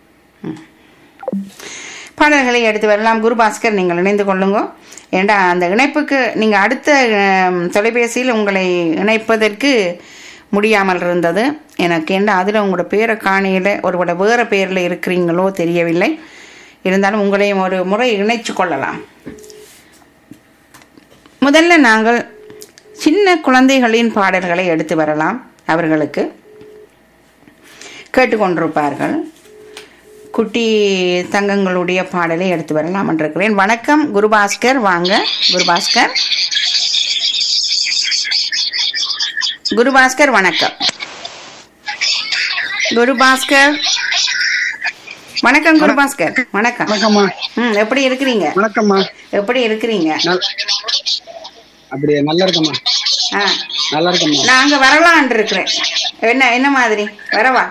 பாடல்களை எடுத்து வரலாம். குருபாஸ்கர் நீங்கள் இணைந்து கொள்ளுங்க. ஏண்டா அந்த இணைப்புக்கு நீங்கள் அடுத்த தொலைபேசியில் உங்களை இணைப்பதற்கு முடியாமல் இருந்தது எனக்கு. ஏண்டா அதில் உங்களோட பேரை காணையில் ஒருவோட வேறு பேரில் இருக்கிறீங்களோ தெரியவில்லை. இருந்தாலும் உங்களையும் ஒரு முறை இணைச்சு கொள்ளலாம். முதல்ல நாங்கள் சின்ன குழந்தைகளின் பாடல்களை எடுத்து வரலாம். அவர்களுக்கு கேட்டுக்கொண்டிருப்பார்கள். குட்டி தங்கங்களுடைய பாடலை எடுத்து வரலாம் என்றிருக்கிறேன். வணக்கம் குருபாஸ்கர், வாங்க குருபாஸ்கர். குருபாஸ்கர் வணக்கம். குருபாஸ்கர் வணக்கம். குருபாஸ்கர் வணக்கம். வணக்கம்மா. ம் எப்படி இருக்கிறீங்க? வணக்கம்மா. எப்படி இருக்கிறீங்க? அப்படியே நல்லா இருக்கம்மா. ஆ நல்லா இருக்கம்மா. நான் அங்க வரலான் இருக்கிறேன். என்ன என்ன மாதிரி வரவா?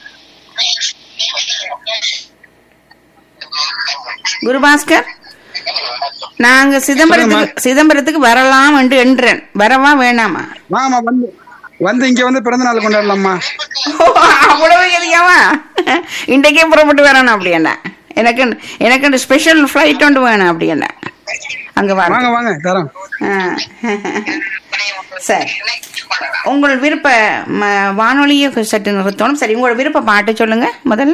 குருபாஸ்கர் நாங்க சிதம்பரத்துக்கு சிதம்பரத்துக்கு வரலாம் என்று என்றேன். வரவா வேணாமா? வாமா, வந்து வந்து இங்க வந்து பிறந்த நாள் கொண்டாடலாமா? அவ்வளவு எதையாவா? இன்றைக்கே புறப்பட்டு வரணும் அப்படி என்ன? எனக்கு எனக்கு ஸ்பெஷல் ஃபிளைட் ஒன்று வேணும் அப்படி என்ன? அங்க வாங்க வாங்க தரோம். சரி உங்கள் விருப்ப ம- வானொலியை சற்று நிறுத்தணும். சரி, உங்களோட விருப்ப பாட்டு சொல்லுங்க முதல்ல.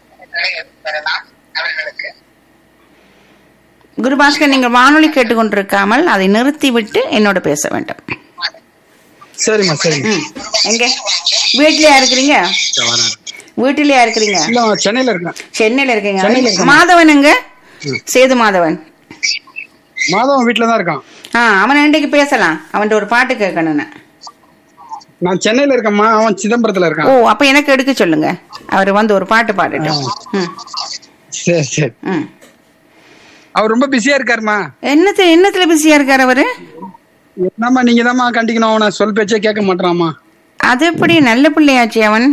குருபாஸ்கர், நீங்கள் வானொலி கேட்டுக்கொண்டிருக்காமல் அதை நிறுத்தி விட்டு என்னோட பேச வேண்டும். சரிம்மா சரிம்மா. ம். எங்க வீட்லயா இருக்கிறீங்க? வீட்டிலயா இருக்கிறீங்க? இல்ல சென்னையில இருக்கேன். சென்னையில இருக்கீங்க. சென்னையில இருக்கேன். மாதவன் எங்க? சேது மாதவன். மாதவன் வீட்டுல தான் இருக்கான். ஆ, அவன் இன்றைக்கு பேசலாம். அவன்கிட்ட ஒரு பாட்டு கேட்கணும்னு. நான் சென்னையில இருக்கேம்மா, அவன் சிதம்பரத்துல ஓ, இருக்கான். அப்ப எனக்கு எடுக்க சொல்லுங்க. அவர் வந்து ஒரு பாட்டு பாடட்டும். ம். சரி சரி. ம். அவர் ரொம்ப பிஸியா இருக்காருமா. என்னத்துல என்னத்துல பிஸியா இருக்காரு அவரு? என்னம்மா நீங்க தான்மா கண்டிக்கணும், அவனை சொல் பேச்சே கேட்க மாட்டாமா. அது எப்படி? நல்ல பிள்ளையாச்சு அவன்.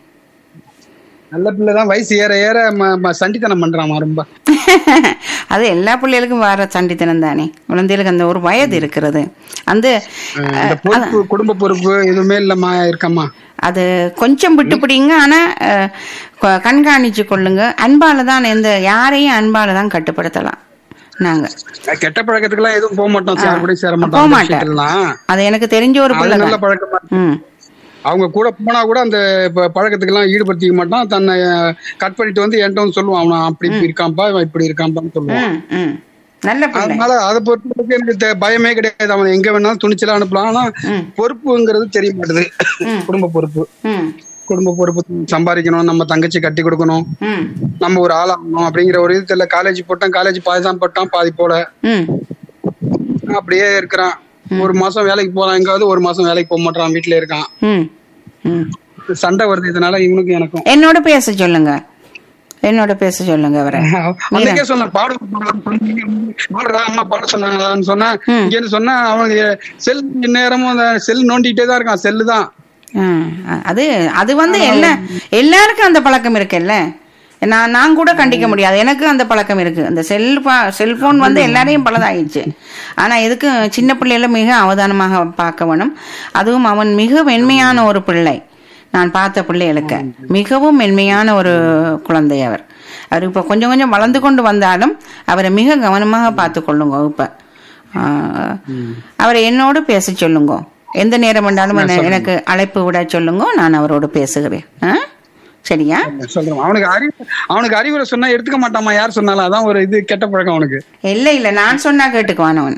நல்ல பிள்ளைதான், வயசு ஏற ஏற ம- ம- சண்டித்தனம் பண்றாமா ரொம்ப. அது எல்லா பிள்ளைகளுக்கும் வர சண்டித்தனம் தானே. குழந்தைகளுக்கு அந்த ஒரு வயது இருக்கிறது. அந்த இந்த பொறுப்பு, குடும்ப பொறுப்பு எதுவுமே இல்லம்மா இருக்கம்மா. அது கொஞ்சம் விட்டு பிடிங்க. ஆனா அஹ், கொ- கண்காணிச்சு கொள்ளுங்க. அன்பால தான் எந்த யாரையும் அன்பால தான் கட்டுப்படுத்தலாம். நாங்க கெட்ட பழக்கத்துக்குலாம் எதுவும் போக மாட்டோம், யார் கூட சேர போக மாட்டோம். மாட்டேன். விஷயத்துலலாம் அது எனக்கு தெரிஞ்ச ஒரு அது பிள்ளை நல்ல தான். பழக்கமா இருக்கு. ம். அவங்க கூட போனா கூட அந்த ப- பழக்கத்துக்கெல்லாம் ஈடுபடுத்திக்க மாட்டான். தன்னை கட் பண்ணிட்டு வந்து என்கிட்ட வந்து சொல்லுவான், அவன் அப்படி இப்படி இருக்கான்பா, இவன் இப்படி இருக்கான்பான்னு சொல்லுவான். ம், ம். நல்ல பிள்ளை. அதனால அதை பொறுத்தவரைக்கும் எனக்கு தெ- பயமே கிடையாது. அவன் எங்க வேணாலும் துணிச்சலா அனுப்பலாம். ஆனா ம். பொறுப்புங்கிறது தெரிய மாட்டுது. குடும்ப பொறுப்பு, ம், குடும்ப பொறுப்பு சம்பாதிக்கணும், நம்ம தங்கச்சி கட்டி கொடுக்கணும், ம், நம்ம ஒரு ஆளாகணும் அப்படிங்கிற ஒரு இது தெரியல. காலேஜ் போட்டான், காலேஜ் பாதி தான் போட்டான், பாதி போல ம். அப்படியே இருக்கிறான். ஒரு மாசம் வேலைக்கு போறான் எங்காவது, ஒரு மாசம் வேலைக்கு போக மாட்டான், வீட்டுல இருக்கான். ம், ம். சண்டை வருது இதனால இவனுக்கும் எனக்கும். என்னோட பேச சொல்லுங்க. என்னோட பேச சொல்லுங்க அவரை. அன்னைக்கே சொன்ன பாடு பாடுறா அம்மா பாட சொன்னாங்களான்னு சொன்னா, ம். இங்கன்னு சொன்னா அவனுக்கு செல் நேரமும் அந்த செல் நோண்டிட்டே தான் இருக்கான். செல்லு தான். ஆ, அது அது வந்து எல்லா எல்லாருக்கும் அந்த பழக்கம் இருக்குல்ல. நான் நான் கூட கண்டிக்க முடியாது. எனக்கு அந்த பழக்கம் இருக்கு. அந்த செல் செல்போன் வந்து எல்லாரையும் பலதாயிடுச்சு. ஆனா எதுக்கு சின்ன பிள்ளைகள மிக அவதானமாக பார்க்க வேணும். அதுவும் அவன் மிக மென்மையான ஒரு பிள்ளை. நான் பார்த்த பிள்ளைகளுக்கு மிகவும் மென்மையான ஒரு குழந்தை அவர். அவர் இப்ப கொஞ்சம் கொஞ்சம் வளர்ந்து கொண்டு வந்தாலும் அவரை மிக கவனமாக பார்த்து கொள்ளுங்க. இப்ப ஆ, அவரை என்னோடு பேச சொல்லுங்க. எந்த நேரம் வேண்டாலும் என்ன- எனக்கு அழைப்பு விட சொல்லுங்க. நான் அவரோடு பேசுகிறேன். ஆ? சரியா? சொல்றேன். அவனுக்கு அறிவு அவனுக்கு அறிவுரை சொன்னா எடுத்துக்க மாட்டாமா, யார் சொன்னாலும். அதான் ஒரு இது கெட்ட பழக்கம் அவனுக்கு. இல்ல இல்ல, நான் சொன்னா கேட்டுக்குவான் அவன்.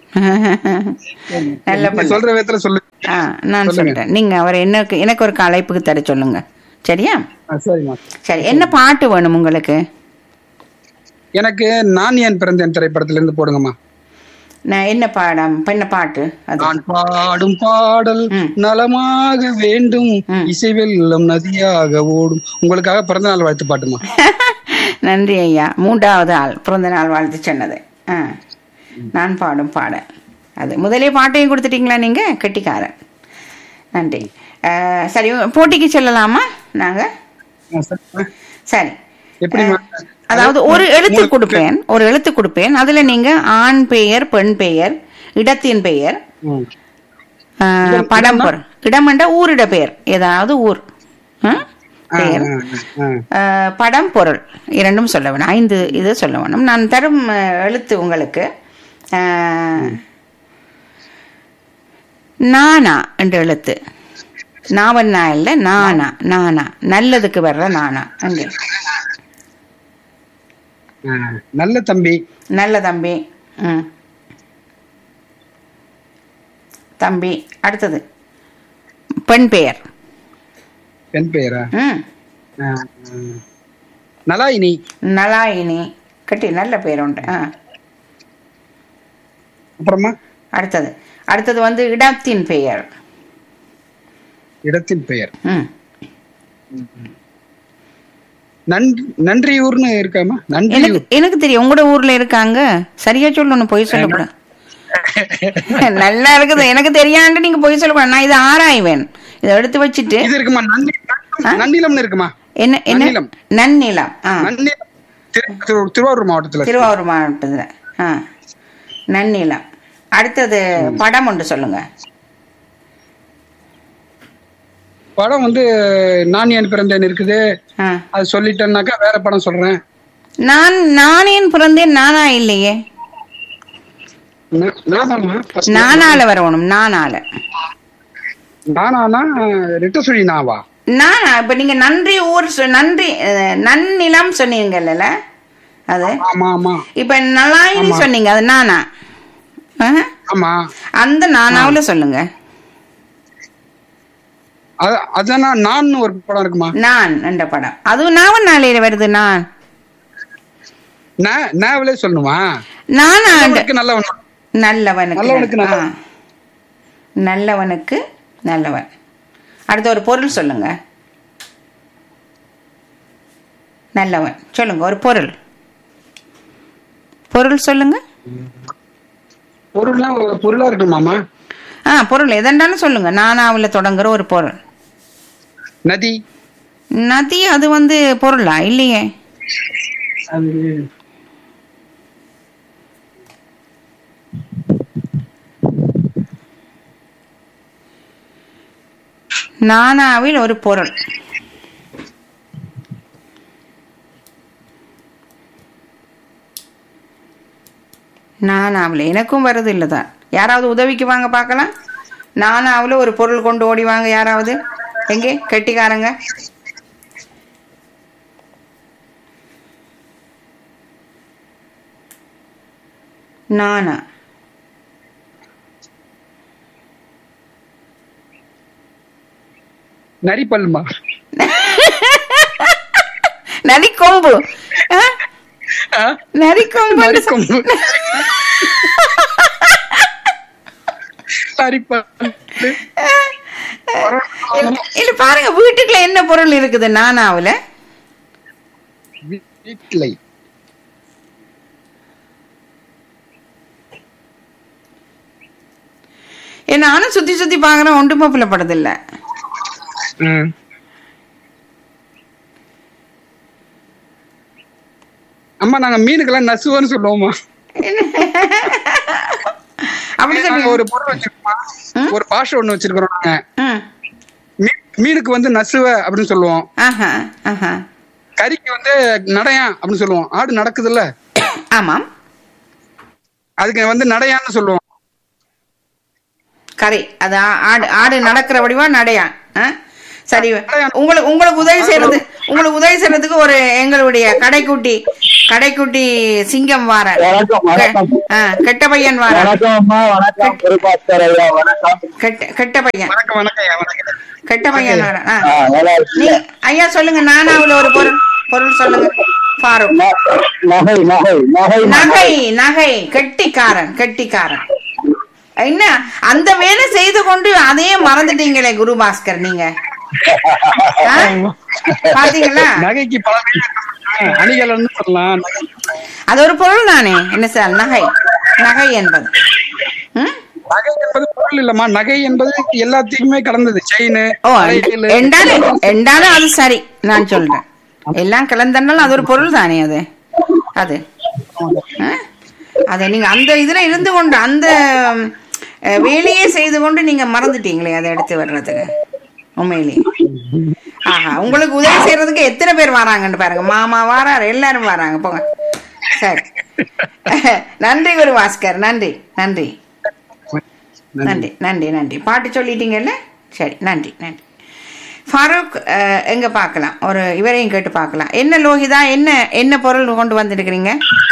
நல்ல நீ பிள்ளை. சொல்ற விதத்துல சொல்லு. ஆ, நான் சொல்லுங்க. சொல்றேன். நீங்க அவர் எனக்கு எனக்கு ஒரு அழைப்புக்கு தர சொல்லுங்க. சரியா? ஆ, சரிம்மா. சரி, என்ன பாட்டு வேணும் உங்களுக்கு? எனக்கு நான் ஏன் பிறந்தேன் திரைப்படத்துல இருந்து போடுங்கம்மா. நான் என்ன பாடம் என்ன பாட்டு அது? நான் பாடும் பாடல் ம். நலமாக வேண்டும், ம். இசை வெள்ளம் நதியாக ஓடும். உங்களுக்காக பிறந்த நாள் வாழ்த்து பாட்டுமா. நன்றி ஐயா. மூன்றாவது ஆள் பிறந்த நாள் வாழ்த்து சொன்னது. ஆ, நான் பாடும் பாடல் அது. முதலே பாட்டையும் கொடுத்துட்டீங்களா நீங்க? கெட்டிக்காரன். நன்றி. ஆ, சரி, போட்டிக்கு செல்லலாமா நாங்க? சரி. எப்படிமா? அதாவது ஒரு எழுத்து கொடுப்பேன், ஒரு எழுத்து கொடுப்பேன். அதுல நீங்க ஆண் பெயர், பெண் பெயர், இடத்தின் பெயர், ம். ஆ, படம் பொருள். இடம் என்ற ஊரிட பெயர், ஏதாவது ஊர் ஆ? ஆ, பெயர், ஆ, ஆ. ஆ, படம் பொருள் இரண்டும் சொல்ல வேணும். ஐந்து இது சொல்ல வேணும். நான் தரும் ஆ, எழுத்து உங்களுக்கு ஆ, நானா என்ற எழுத்து. நாவன்னா இல்ல, நானா. நானா நல்லதுக்கு வர்ற நானா. அங்கே ஆ, நல்ல தம்பி. நல்ல தம்பி. ம், தம்பி. அடுத்தது பெண் பெயர். பெண் பெயரா? ம், ஆ, ஆ. நலாயினி. நலாயினி. கட்டி நல்ல பேர் உண்டு. ஆ, அப்புறமா அடுத்தது அடுத்தது வந்து இடத்தின் பெயர். இடத்தின் பெயர். ம், நன்றி நன்றியூர்னு இருக்காமா? எனக்கு நன்றியூர். எனக்கு தெரியும் உங்களோட ஊர்ல இருக்காங்க. சரியா சொல்லணும், பொய் சொல்லக்கூடாது. நல்லா இருக்குது. எனக்கு தெரியாண்டு நீங்க பொய் சொல்லக்கூடாது. நான் இதை ஆராய்வேன். இதை எடுத்து வச்சுட்டு இது இருக்குமா? நன்னி நன்னிலம்னு இருக்குமா? என்ன என்ன நன்னிலம். நன்னிலம். ஆ, நன்னிலம் திரு- திரு- திருவாரூர் மாவட்டத்துல. திருவாரூர் மாவட்டத்துல. ஆ, நன்னிலம். அடுத்தது படம் ஒன்று சொல்லுங்க. படம் வந்து நான் ஏன் பிறந்தேன் இருக்குது. ஆ, அது சொல்லிட்டேன்னாக்கா வேற படம் சொல்றேன். நான் நானேன் பிறந்தேன். நானா இல்லையே. ந- நானாம்மா? first நானால வரணும். நானால நானா ரெட்ட சொல்லி நாவா? நான் இப்ப நீங்க நன்றி ஊர் சொ- நன்றி அஹ், நன்னிலம் சொன்னீங்கல்ல அது. ஆமா ஆமா இப்ப நலாயினி ஆமா. சொன்னீங்க அது நானா? ஆஹ். ஆமா. அந்த நானாவுல சொல்லுங்க. அ- அதானா நான் ஒரு படம் இருக்குமா? நான் என்ற படம் அதுவும் நாவன் நாளையில வருது. நான் ந- நாவலே சொல்லணுமா? நானா நல்லவனுக்கு நல்லவன். நல்லவனுக்கு நல்லவனுக்கு நல்ல- நல்லவன். ஆ. நல்லவனுக்கு நல்லவன். அடுத்த ஒரு பொருள் சொல்லுங்க. நல்லவன் சொல்லுங்க ஒரு பொருள். பொருள் சொல்லுங்க. பொருள்லாம் ஒரு பொருளா இருக்குமாமா? ஆ பொருள் எதெண்டாலும் சொல்லுங்க. நானாவில் தொடங்குற ஒரு பொருள். நதி. நதி அது வந்து பொருளா? இல்லையே. அது நானாவில் ஒரு பொருள். நானாவில் எனக்கும் வருது இல்லதான். யாராவது உதவிக்கு வாங்க பார்க்கலாம். நானாவில் ஒரு பொருள் கொண்டு ஓடி வாங்க யாராவது. எங்கே கெட்டிக்காரங்க? நானா நரிப்பல்மா? நரிக்கொம்பு. ஆ? ஆ? நரிக்கொம்பு. நரிக்கொம்பு. நரிப்பல். இல்ல- இல்ல பாருங்க வீட்டுக்குள்ள என்ன பொருள் இருக்குது நானாவுல. வீட்டிலை. ஏ, நானும் சுத்தி சுத்தி பாக்குறேன் ஒன்றுமே புலப்படுதில்ல. ம். அம்மா நாங்க மீனுக்கெல்லாம் நசுவன்னு சொல்லுவோமா? அப்படி நாங்க சொல்லி ஒரு பொருள் வச்சிருக்கோம், ஒரு பாஷை ஒண்ணு வச்சிருக்கிறோம் நாங்க. ம். மீ- மீனுக்கு வந்து நசுவ அப்படின்னு சொல்லுவோம். ஆஹா ஆஹா. கறிக்கு வந்து நடையான் அப்படின்னு சொல்லுவோம். ஆடு நடக்குதுல்ல, ஆமாம். அதுக்கு வந்து நடையான்னு சொல்லுவோம். கரை அது ஆ- ஆடு ஆடு நடக்கிற வடிவா நடையான். ஆ? சரி உங்களுக்கு உங்களுக்கு உதவி செய்யறது உங்களுக்கு உதவி செய்யறதுக்கு ஒரு எங்களுடைய கடைக்குட்டி கடைக்குட்டி சிங்கம் வார. வணக்கம், வணக்கம். கெட்ட பையன் வார. வணக்கம் அம்மா, வணக்கம் பொறுப்பாளர் ஐயா, வணக்கம். கெட்ட கெட்ட பையன் வணக்கம் வணக்கம் ஐயா, வணக்கம். கெட்ட பையன் வார. ஆ. ஆ, நல்லா இருக்கு. நீ ஐயா சொல்லுங்க. நானாவுல ஒரு பொருள் பொருள் சொல்லுங்க. ஃபாரூக். ந- நகை நகை நகை நகை நகை கெட்டிக்காரன் கெட்டிக்காரன். என்ன அந்த வேலை செய்து கொண்டு அதையே மறந்துட்டீங்களே குரு பாஸ்கர் நீங்க. ஆ? பாத்தீங்களா? நகைக்கு பல பேர் அணிகலன்னு சொல்லலாம். அது ஒரு பொருள் தானே. என்ன சார் நகை நகை என்பது? ம்? நகை என்பது பொருள் இல்லம்மா. நகை என்பது எல்லாத்தையுமே கடந்தது. செயின், ஓ என்றாலும் என்றாலும் அது சரி. நான் சொல்றேன் எல்லாம் கலந்தாலும் அது ஒரு பொருள் தானே. அது அது ஆ? அதை நீங்க அந்த இதுல இருந்து கொண்டு அந்த அஹ், வேலையே செய்து கொண்டு நீங்க மறந்துட்டீங்களே அதை எடுத்து வர்றதுக்கு. உண்மையிலேயே ஆஹா, உங்களுக்கு உதவி செய்யறதுக்கு எத்தனை பேர் வராங்கன்னு பாருங்க. மாமா வாராரு, எல்லாரும் வராங்க. போங்க. சரி. நன்றி குரு பாஸ்கர். நன்றி நன்றி நன்றி நன்றி நன்றி. பாட்டு சொல்லிட்டீங்கல்ல. சரி நன்றி நன்றி. ஃபாரூக் அஹ், எங்க பார்க்கலாம் ஒரு இவரையும் கேட்டு பார்க்கலாம். என்ன லோகிதா, என்ன என்ன பொருள் கொண்டு வந்துருக்கிறீங்க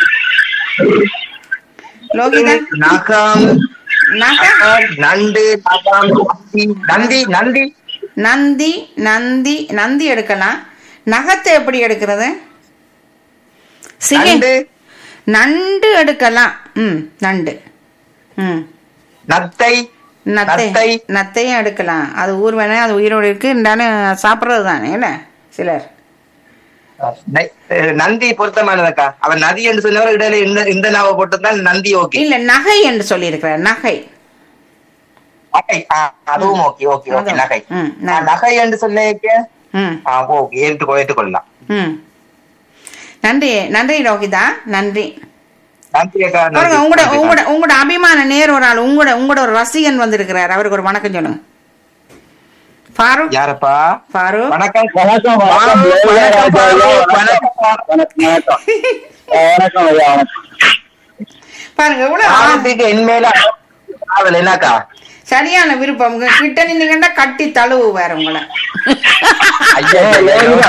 லோகிதா? நகம் நகை நண்டு நகம் நந்தி நந்தி நந்தி நந்தி நந்தி எடுக்கலாம். நகத்தை எப்படி எடுக்கிறது? சிங்க நண்டு நண்டு எடுக்கலாம். ம் நண்டு. ம் நத்தை நத்தை நத்தை. நத்தையும் எடுக்கலாம். அது ஊர் வேணா அது உயிரோடு இருக்கு இருந்தாலும் சாப்பிட்றது தானே என்ன சிலர். நை- அஹ் நந்தி பொருத்தமானதக்கா. அவன் நதி என்று சொன்னவர் இடையில இந்த இந்த நாவை போட்டுதான் நந்தி. ஓகே. இல்ல நகை என்று சொல்லி இருக்கிறார். நகை. நகை. ஆ, அதுவும் ஓகே ஓகே ஓகே. அதுவும். நகை. ம், ஆ, நகை. நகை என்று சொன்னேக்க ம் ஓகே, ஏற்றுக்கொ ஏற்றுக்கொள்ளலாம். ம் நன்றி நன்றி ரோஹிதா. நன்றி. நன்றி அக்கா, நன்றி. பாருங்க உங்களோட நன்றி, உங்களோட நன்றி. உங்களோட அபிமான நேர் ஒரு ஆள் உங்களோட உங்களோட ஒரு ரசிகன் வந்திருக்கிறார். அவருக்கு ஒரு வணக்கம் சொல்லுங்க. ஃபாரூக். யாரப்பா? ஃபாரூக். வணக்கம் வணக்கம் வணக்கம் வணக்கம் வணக்கம் வணக்கம் ஐயா, வணக்கம். பாருங்க இவ்வளவு ஆ- ஆரம்பிக்கு என் மேல காதல் என்னக்கா? சரியான விருப்பம். உங்க கிட்ட நின்னீங்கன்னா கட்டி தழுவு வேற உங்களை. ஐயா, ஐயா, ஐயா.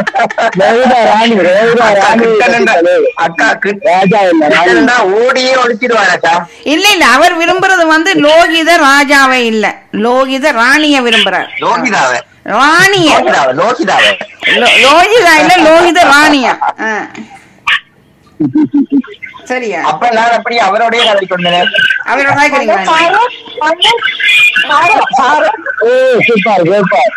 அக்கா கிட்ட ஓடியே ஒழிச்சிடுவாரக்கா. இல்ல இல்ல அவர் விரும்புறது வந்து லோகித ராஜாவை இல்ல, லோகித ராணிய விரும்புறார். லோகிதாவே ராணிய லோகிதாவே லோகிதாவே லோ- லோகிதா இல்ல லோகித ராணியா. ஆ. சரியா அப்ப நான் அப்படி அவரோடய கதை கொண்டேன். அவரோட கேக்குறீங்களா? Super super.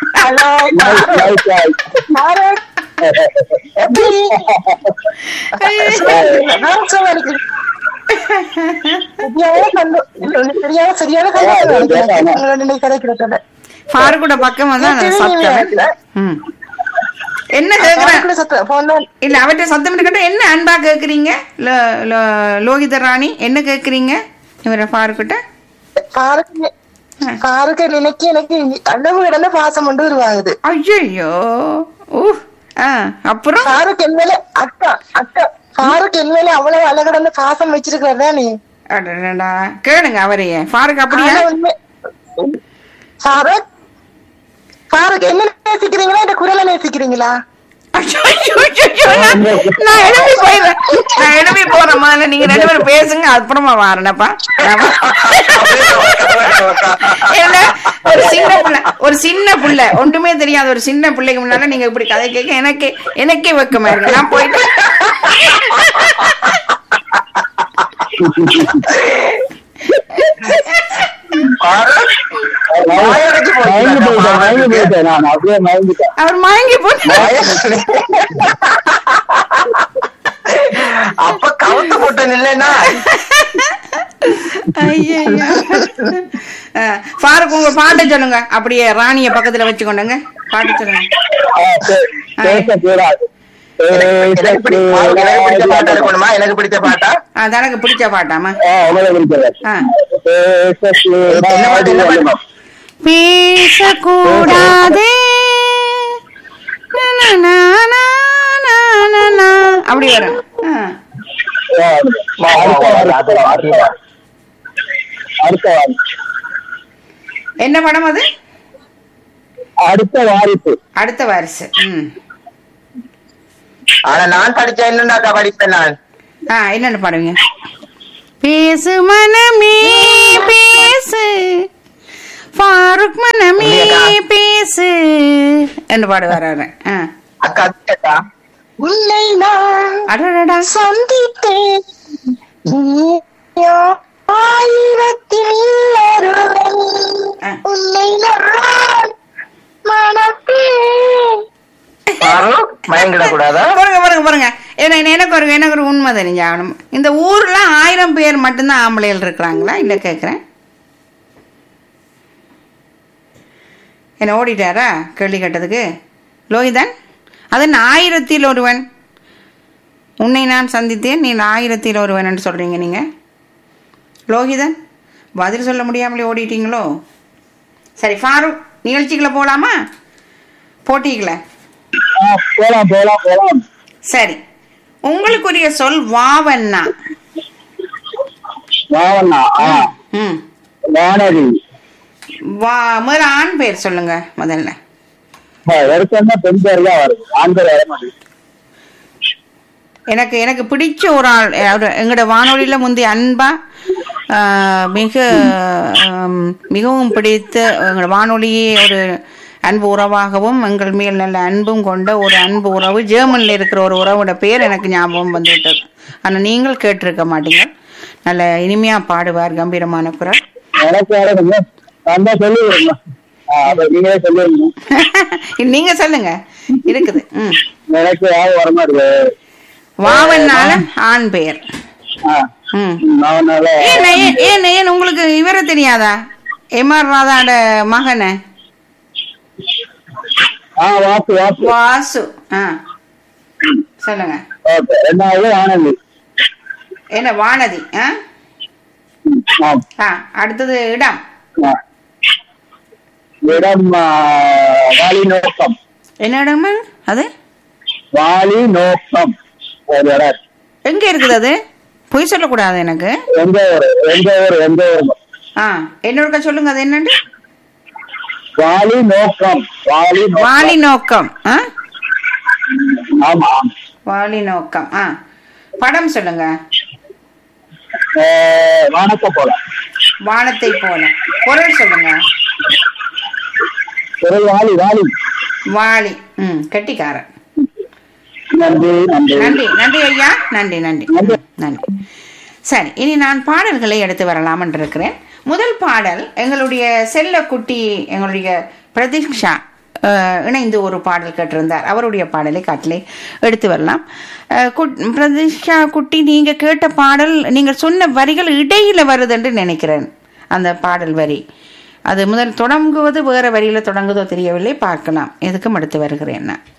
ஃபாரூக்கோட பக்கம் வந்து அந்த சத்தம். ம். என்ன கேக்குறேன் இல்ல அவர்கிட்ட சத்தம் கேட்டா என்ன அன்பா கேக்குறீங்க? லோ- லோ- லோகித ராணி என்ன கேக்குறீங்க இவர ஃபாரூக்கிட்ட? பாருக்க நினைக்க எனக்கு அளவு கிடந்த பாசம் கொண்டு வருவாங்குது. ஐயோ ஊ ஆ அப்புறம் பாருக்கு என் மேல அக்கா அக்கா பாருக்கு என் மேல அவ்வளவு அழகடந்த பாசம் வச்சிருக்கிறதா நீ அடடடா கேளுங்க அவரையே. ஃபாரூக் அப்படியா? பாரக் பாருக்கு என்ன நேசிக்கிறீங்களா இந்த குரலை நேசிக்கிறீங்களா? ஐயோ, ஐயோ, ஐயோ, நான் நான் எழுப்பி போயிடுறேன். நான் எழுப்பி போறேன். முதல்ல நீங்க ரெண்டு பேரும் பேசுங்க, அப்புறமா வாரேனப்பா. ஏன்னா, ஒரு சின்ன புள்ள ஒரு சின்ன புள்ள ஒன்றுமே தெரியாத ஒரு சின்ன பிள்ளைக்கு முன்னால நீங்க இப்படி கதை கேட்க எனக்கே எனக்கே வெக்கமா இருக்கு. நான் போயிட்டு அவர் மயங்கி போட்டு அப்ப கவுத்து போட்டேன் இல்லைன்னா ஃபாரூக் உங்க பாட்டை சொல்லுங்க. அப்படியே ராணிய பக்கத்துல வச்சுக்கொண்டுங்க பாட்டு சொல்லுங்க. எனக்கு பிடிச்ச பாட்டா இருக்கணுமா? எனக்கு பிடிச்ச பாட்டா? தனக்கு பிடிச்ச பாட்டாமா? பேசக்கூடாது அப்படி வரும். என்ன படம் அது? அடுத்த வாரிசு. அடுத்த வாரிசு. ம். ஆனா நான் படிச்ச என்னன்னாக்கா படிப்பேன் நான். ஆ என்னன்னு பாடுவீங்க? பேசு மனமே பேசு ஃபாரூக் மனமே பேசு என்று பாடுவார். அக்கா அக்கா உன்னை நான் அடடா சந்தித்தேன் ஆயிரத்தில் ஒருவன் உன்னை நான் மணப்பேன். மயங்கிட கூடாதா? பாருங்க பாருங்க பாருங்க எனக்கு ஒரு எனக்கு ஒரு உண்மை தெரிஞ்சாகணும். இந்த ஊர்ல ஆயிரம் பேர் மட்டும்தான் ஆம்பளைகள் இருக்கிறாங்களா இல்ல கேக்குறேன். என்ன ஓடிட்டாரா கேள்வி கேட்டதுக்கு? லோகிதன் அது ஆயிரத்தில் ஒருவன் உன்னை நான் சந்தித்தேன் நீ ஆயிரத்தில் ஒருவன் என்று சொல்றீங்க நீங்க. லோகிதன் பதில் சொல்ல முடியாமலே ஓடிட்டீங்களோ? சரி ஃபாரூக் நிகழ்ச்சிகளை போலாமா? போட்டிகளை போலாம் போலாம் போலாம். சரி உங்களுக்குரிய சொல் வாவண்ணா. வாவண்ணா. ம். வானதி. வா முதல்ல ஆண் பேர் சொல்லுங்க முதல்ல. வருஷம்னா பெண் பேர் தான் வருது, ஆண் பேர் வர மாட்டேங்குது. எனக்கு எனக்கு பிடிச்ச ஒரு ஆள் எங்களோட வானொலியில முந்தைய அன்பா மிக மிகவும் பிடித்த எங்களோட வானொலியே ஒரு அன்பு உறவாகவும் எங்கள் மேல் நல்ல அன்பும் கொண்ட ஒரு அன்பு உறவு ஜெர்மனில் இருக்கிற ஒரு உறவோட பேர் எனக்கு ஞாபகம் வந்துவிட்டது. ஆனால் நீங்கள் கேட்டிருக்க மாட்டீங்க. நல்ல இனிமையா பாடுவார், கம்பீரமான குரல். நீங்க சொல்லுங்க இருக்குது. வாவன்னால ஆண் பெயர். ஏன் ஏன் உங்களுக்கு இவரை தெரியாதா? எம் ஆர் ராதாட மகனை வாசு. சொல்லுங்க. என்ன வானதி? அடுத்தது இடம் இடம் வாலி நோக்கம். என்ன இடம் அது? வாலி நோக்கம். எங்க இருக்குது அது? பொய் சொல்லக்கூடாது எனக்கு. எந்த ஊர்? எந்த ஊர்? எந்த ஊர்? ஆ என்னோட சொல்லுங்க அது என்னன்னு. வாலி நோக்கம். வாலி நோக்கம். வாலி நோக்கம். ஆ ஆமா. வாலி நோக்கம். ஆ படம் சொல்லுங்க. வானத்தை போல. வானத்தை போல. பொருள் சொல்லுங்க. பொருள் வாலி. வாலி. வாலி. ம் கெட்டிக்காரன். நன்றி நன்றி நன்றி நன்றி ஐயா. நன்றி நன்றி நன்றி. சரி, இனி நான் பாடல்களை எடுத்து வரலாம் என்று இருக்கிறேன். முதல் பாடல் எங்களுடைய செல்ல குட்டி எங்களுடைய பிரதீக்ஷா இணைந்து ஒரு பாடல் கேட்டிருந்தார். அவருடைய பாடலை காட்டிலே எடுத்து வரலாம். பிரதீக்ஷா குட்டி, நீங்க கேட்ட பாடல் நீங்கள் சொன்ன வரிகள் இடையில வருது என்று நினைக்கிறேன். அந்த பாடல் வரி அது முதல் தொடங்குவது வேற வரியில தொடங்குதோ தெரியவில்லை, பார்க்கலாம். எதுக்கும் எடுத்து வருகிறேன் நான்.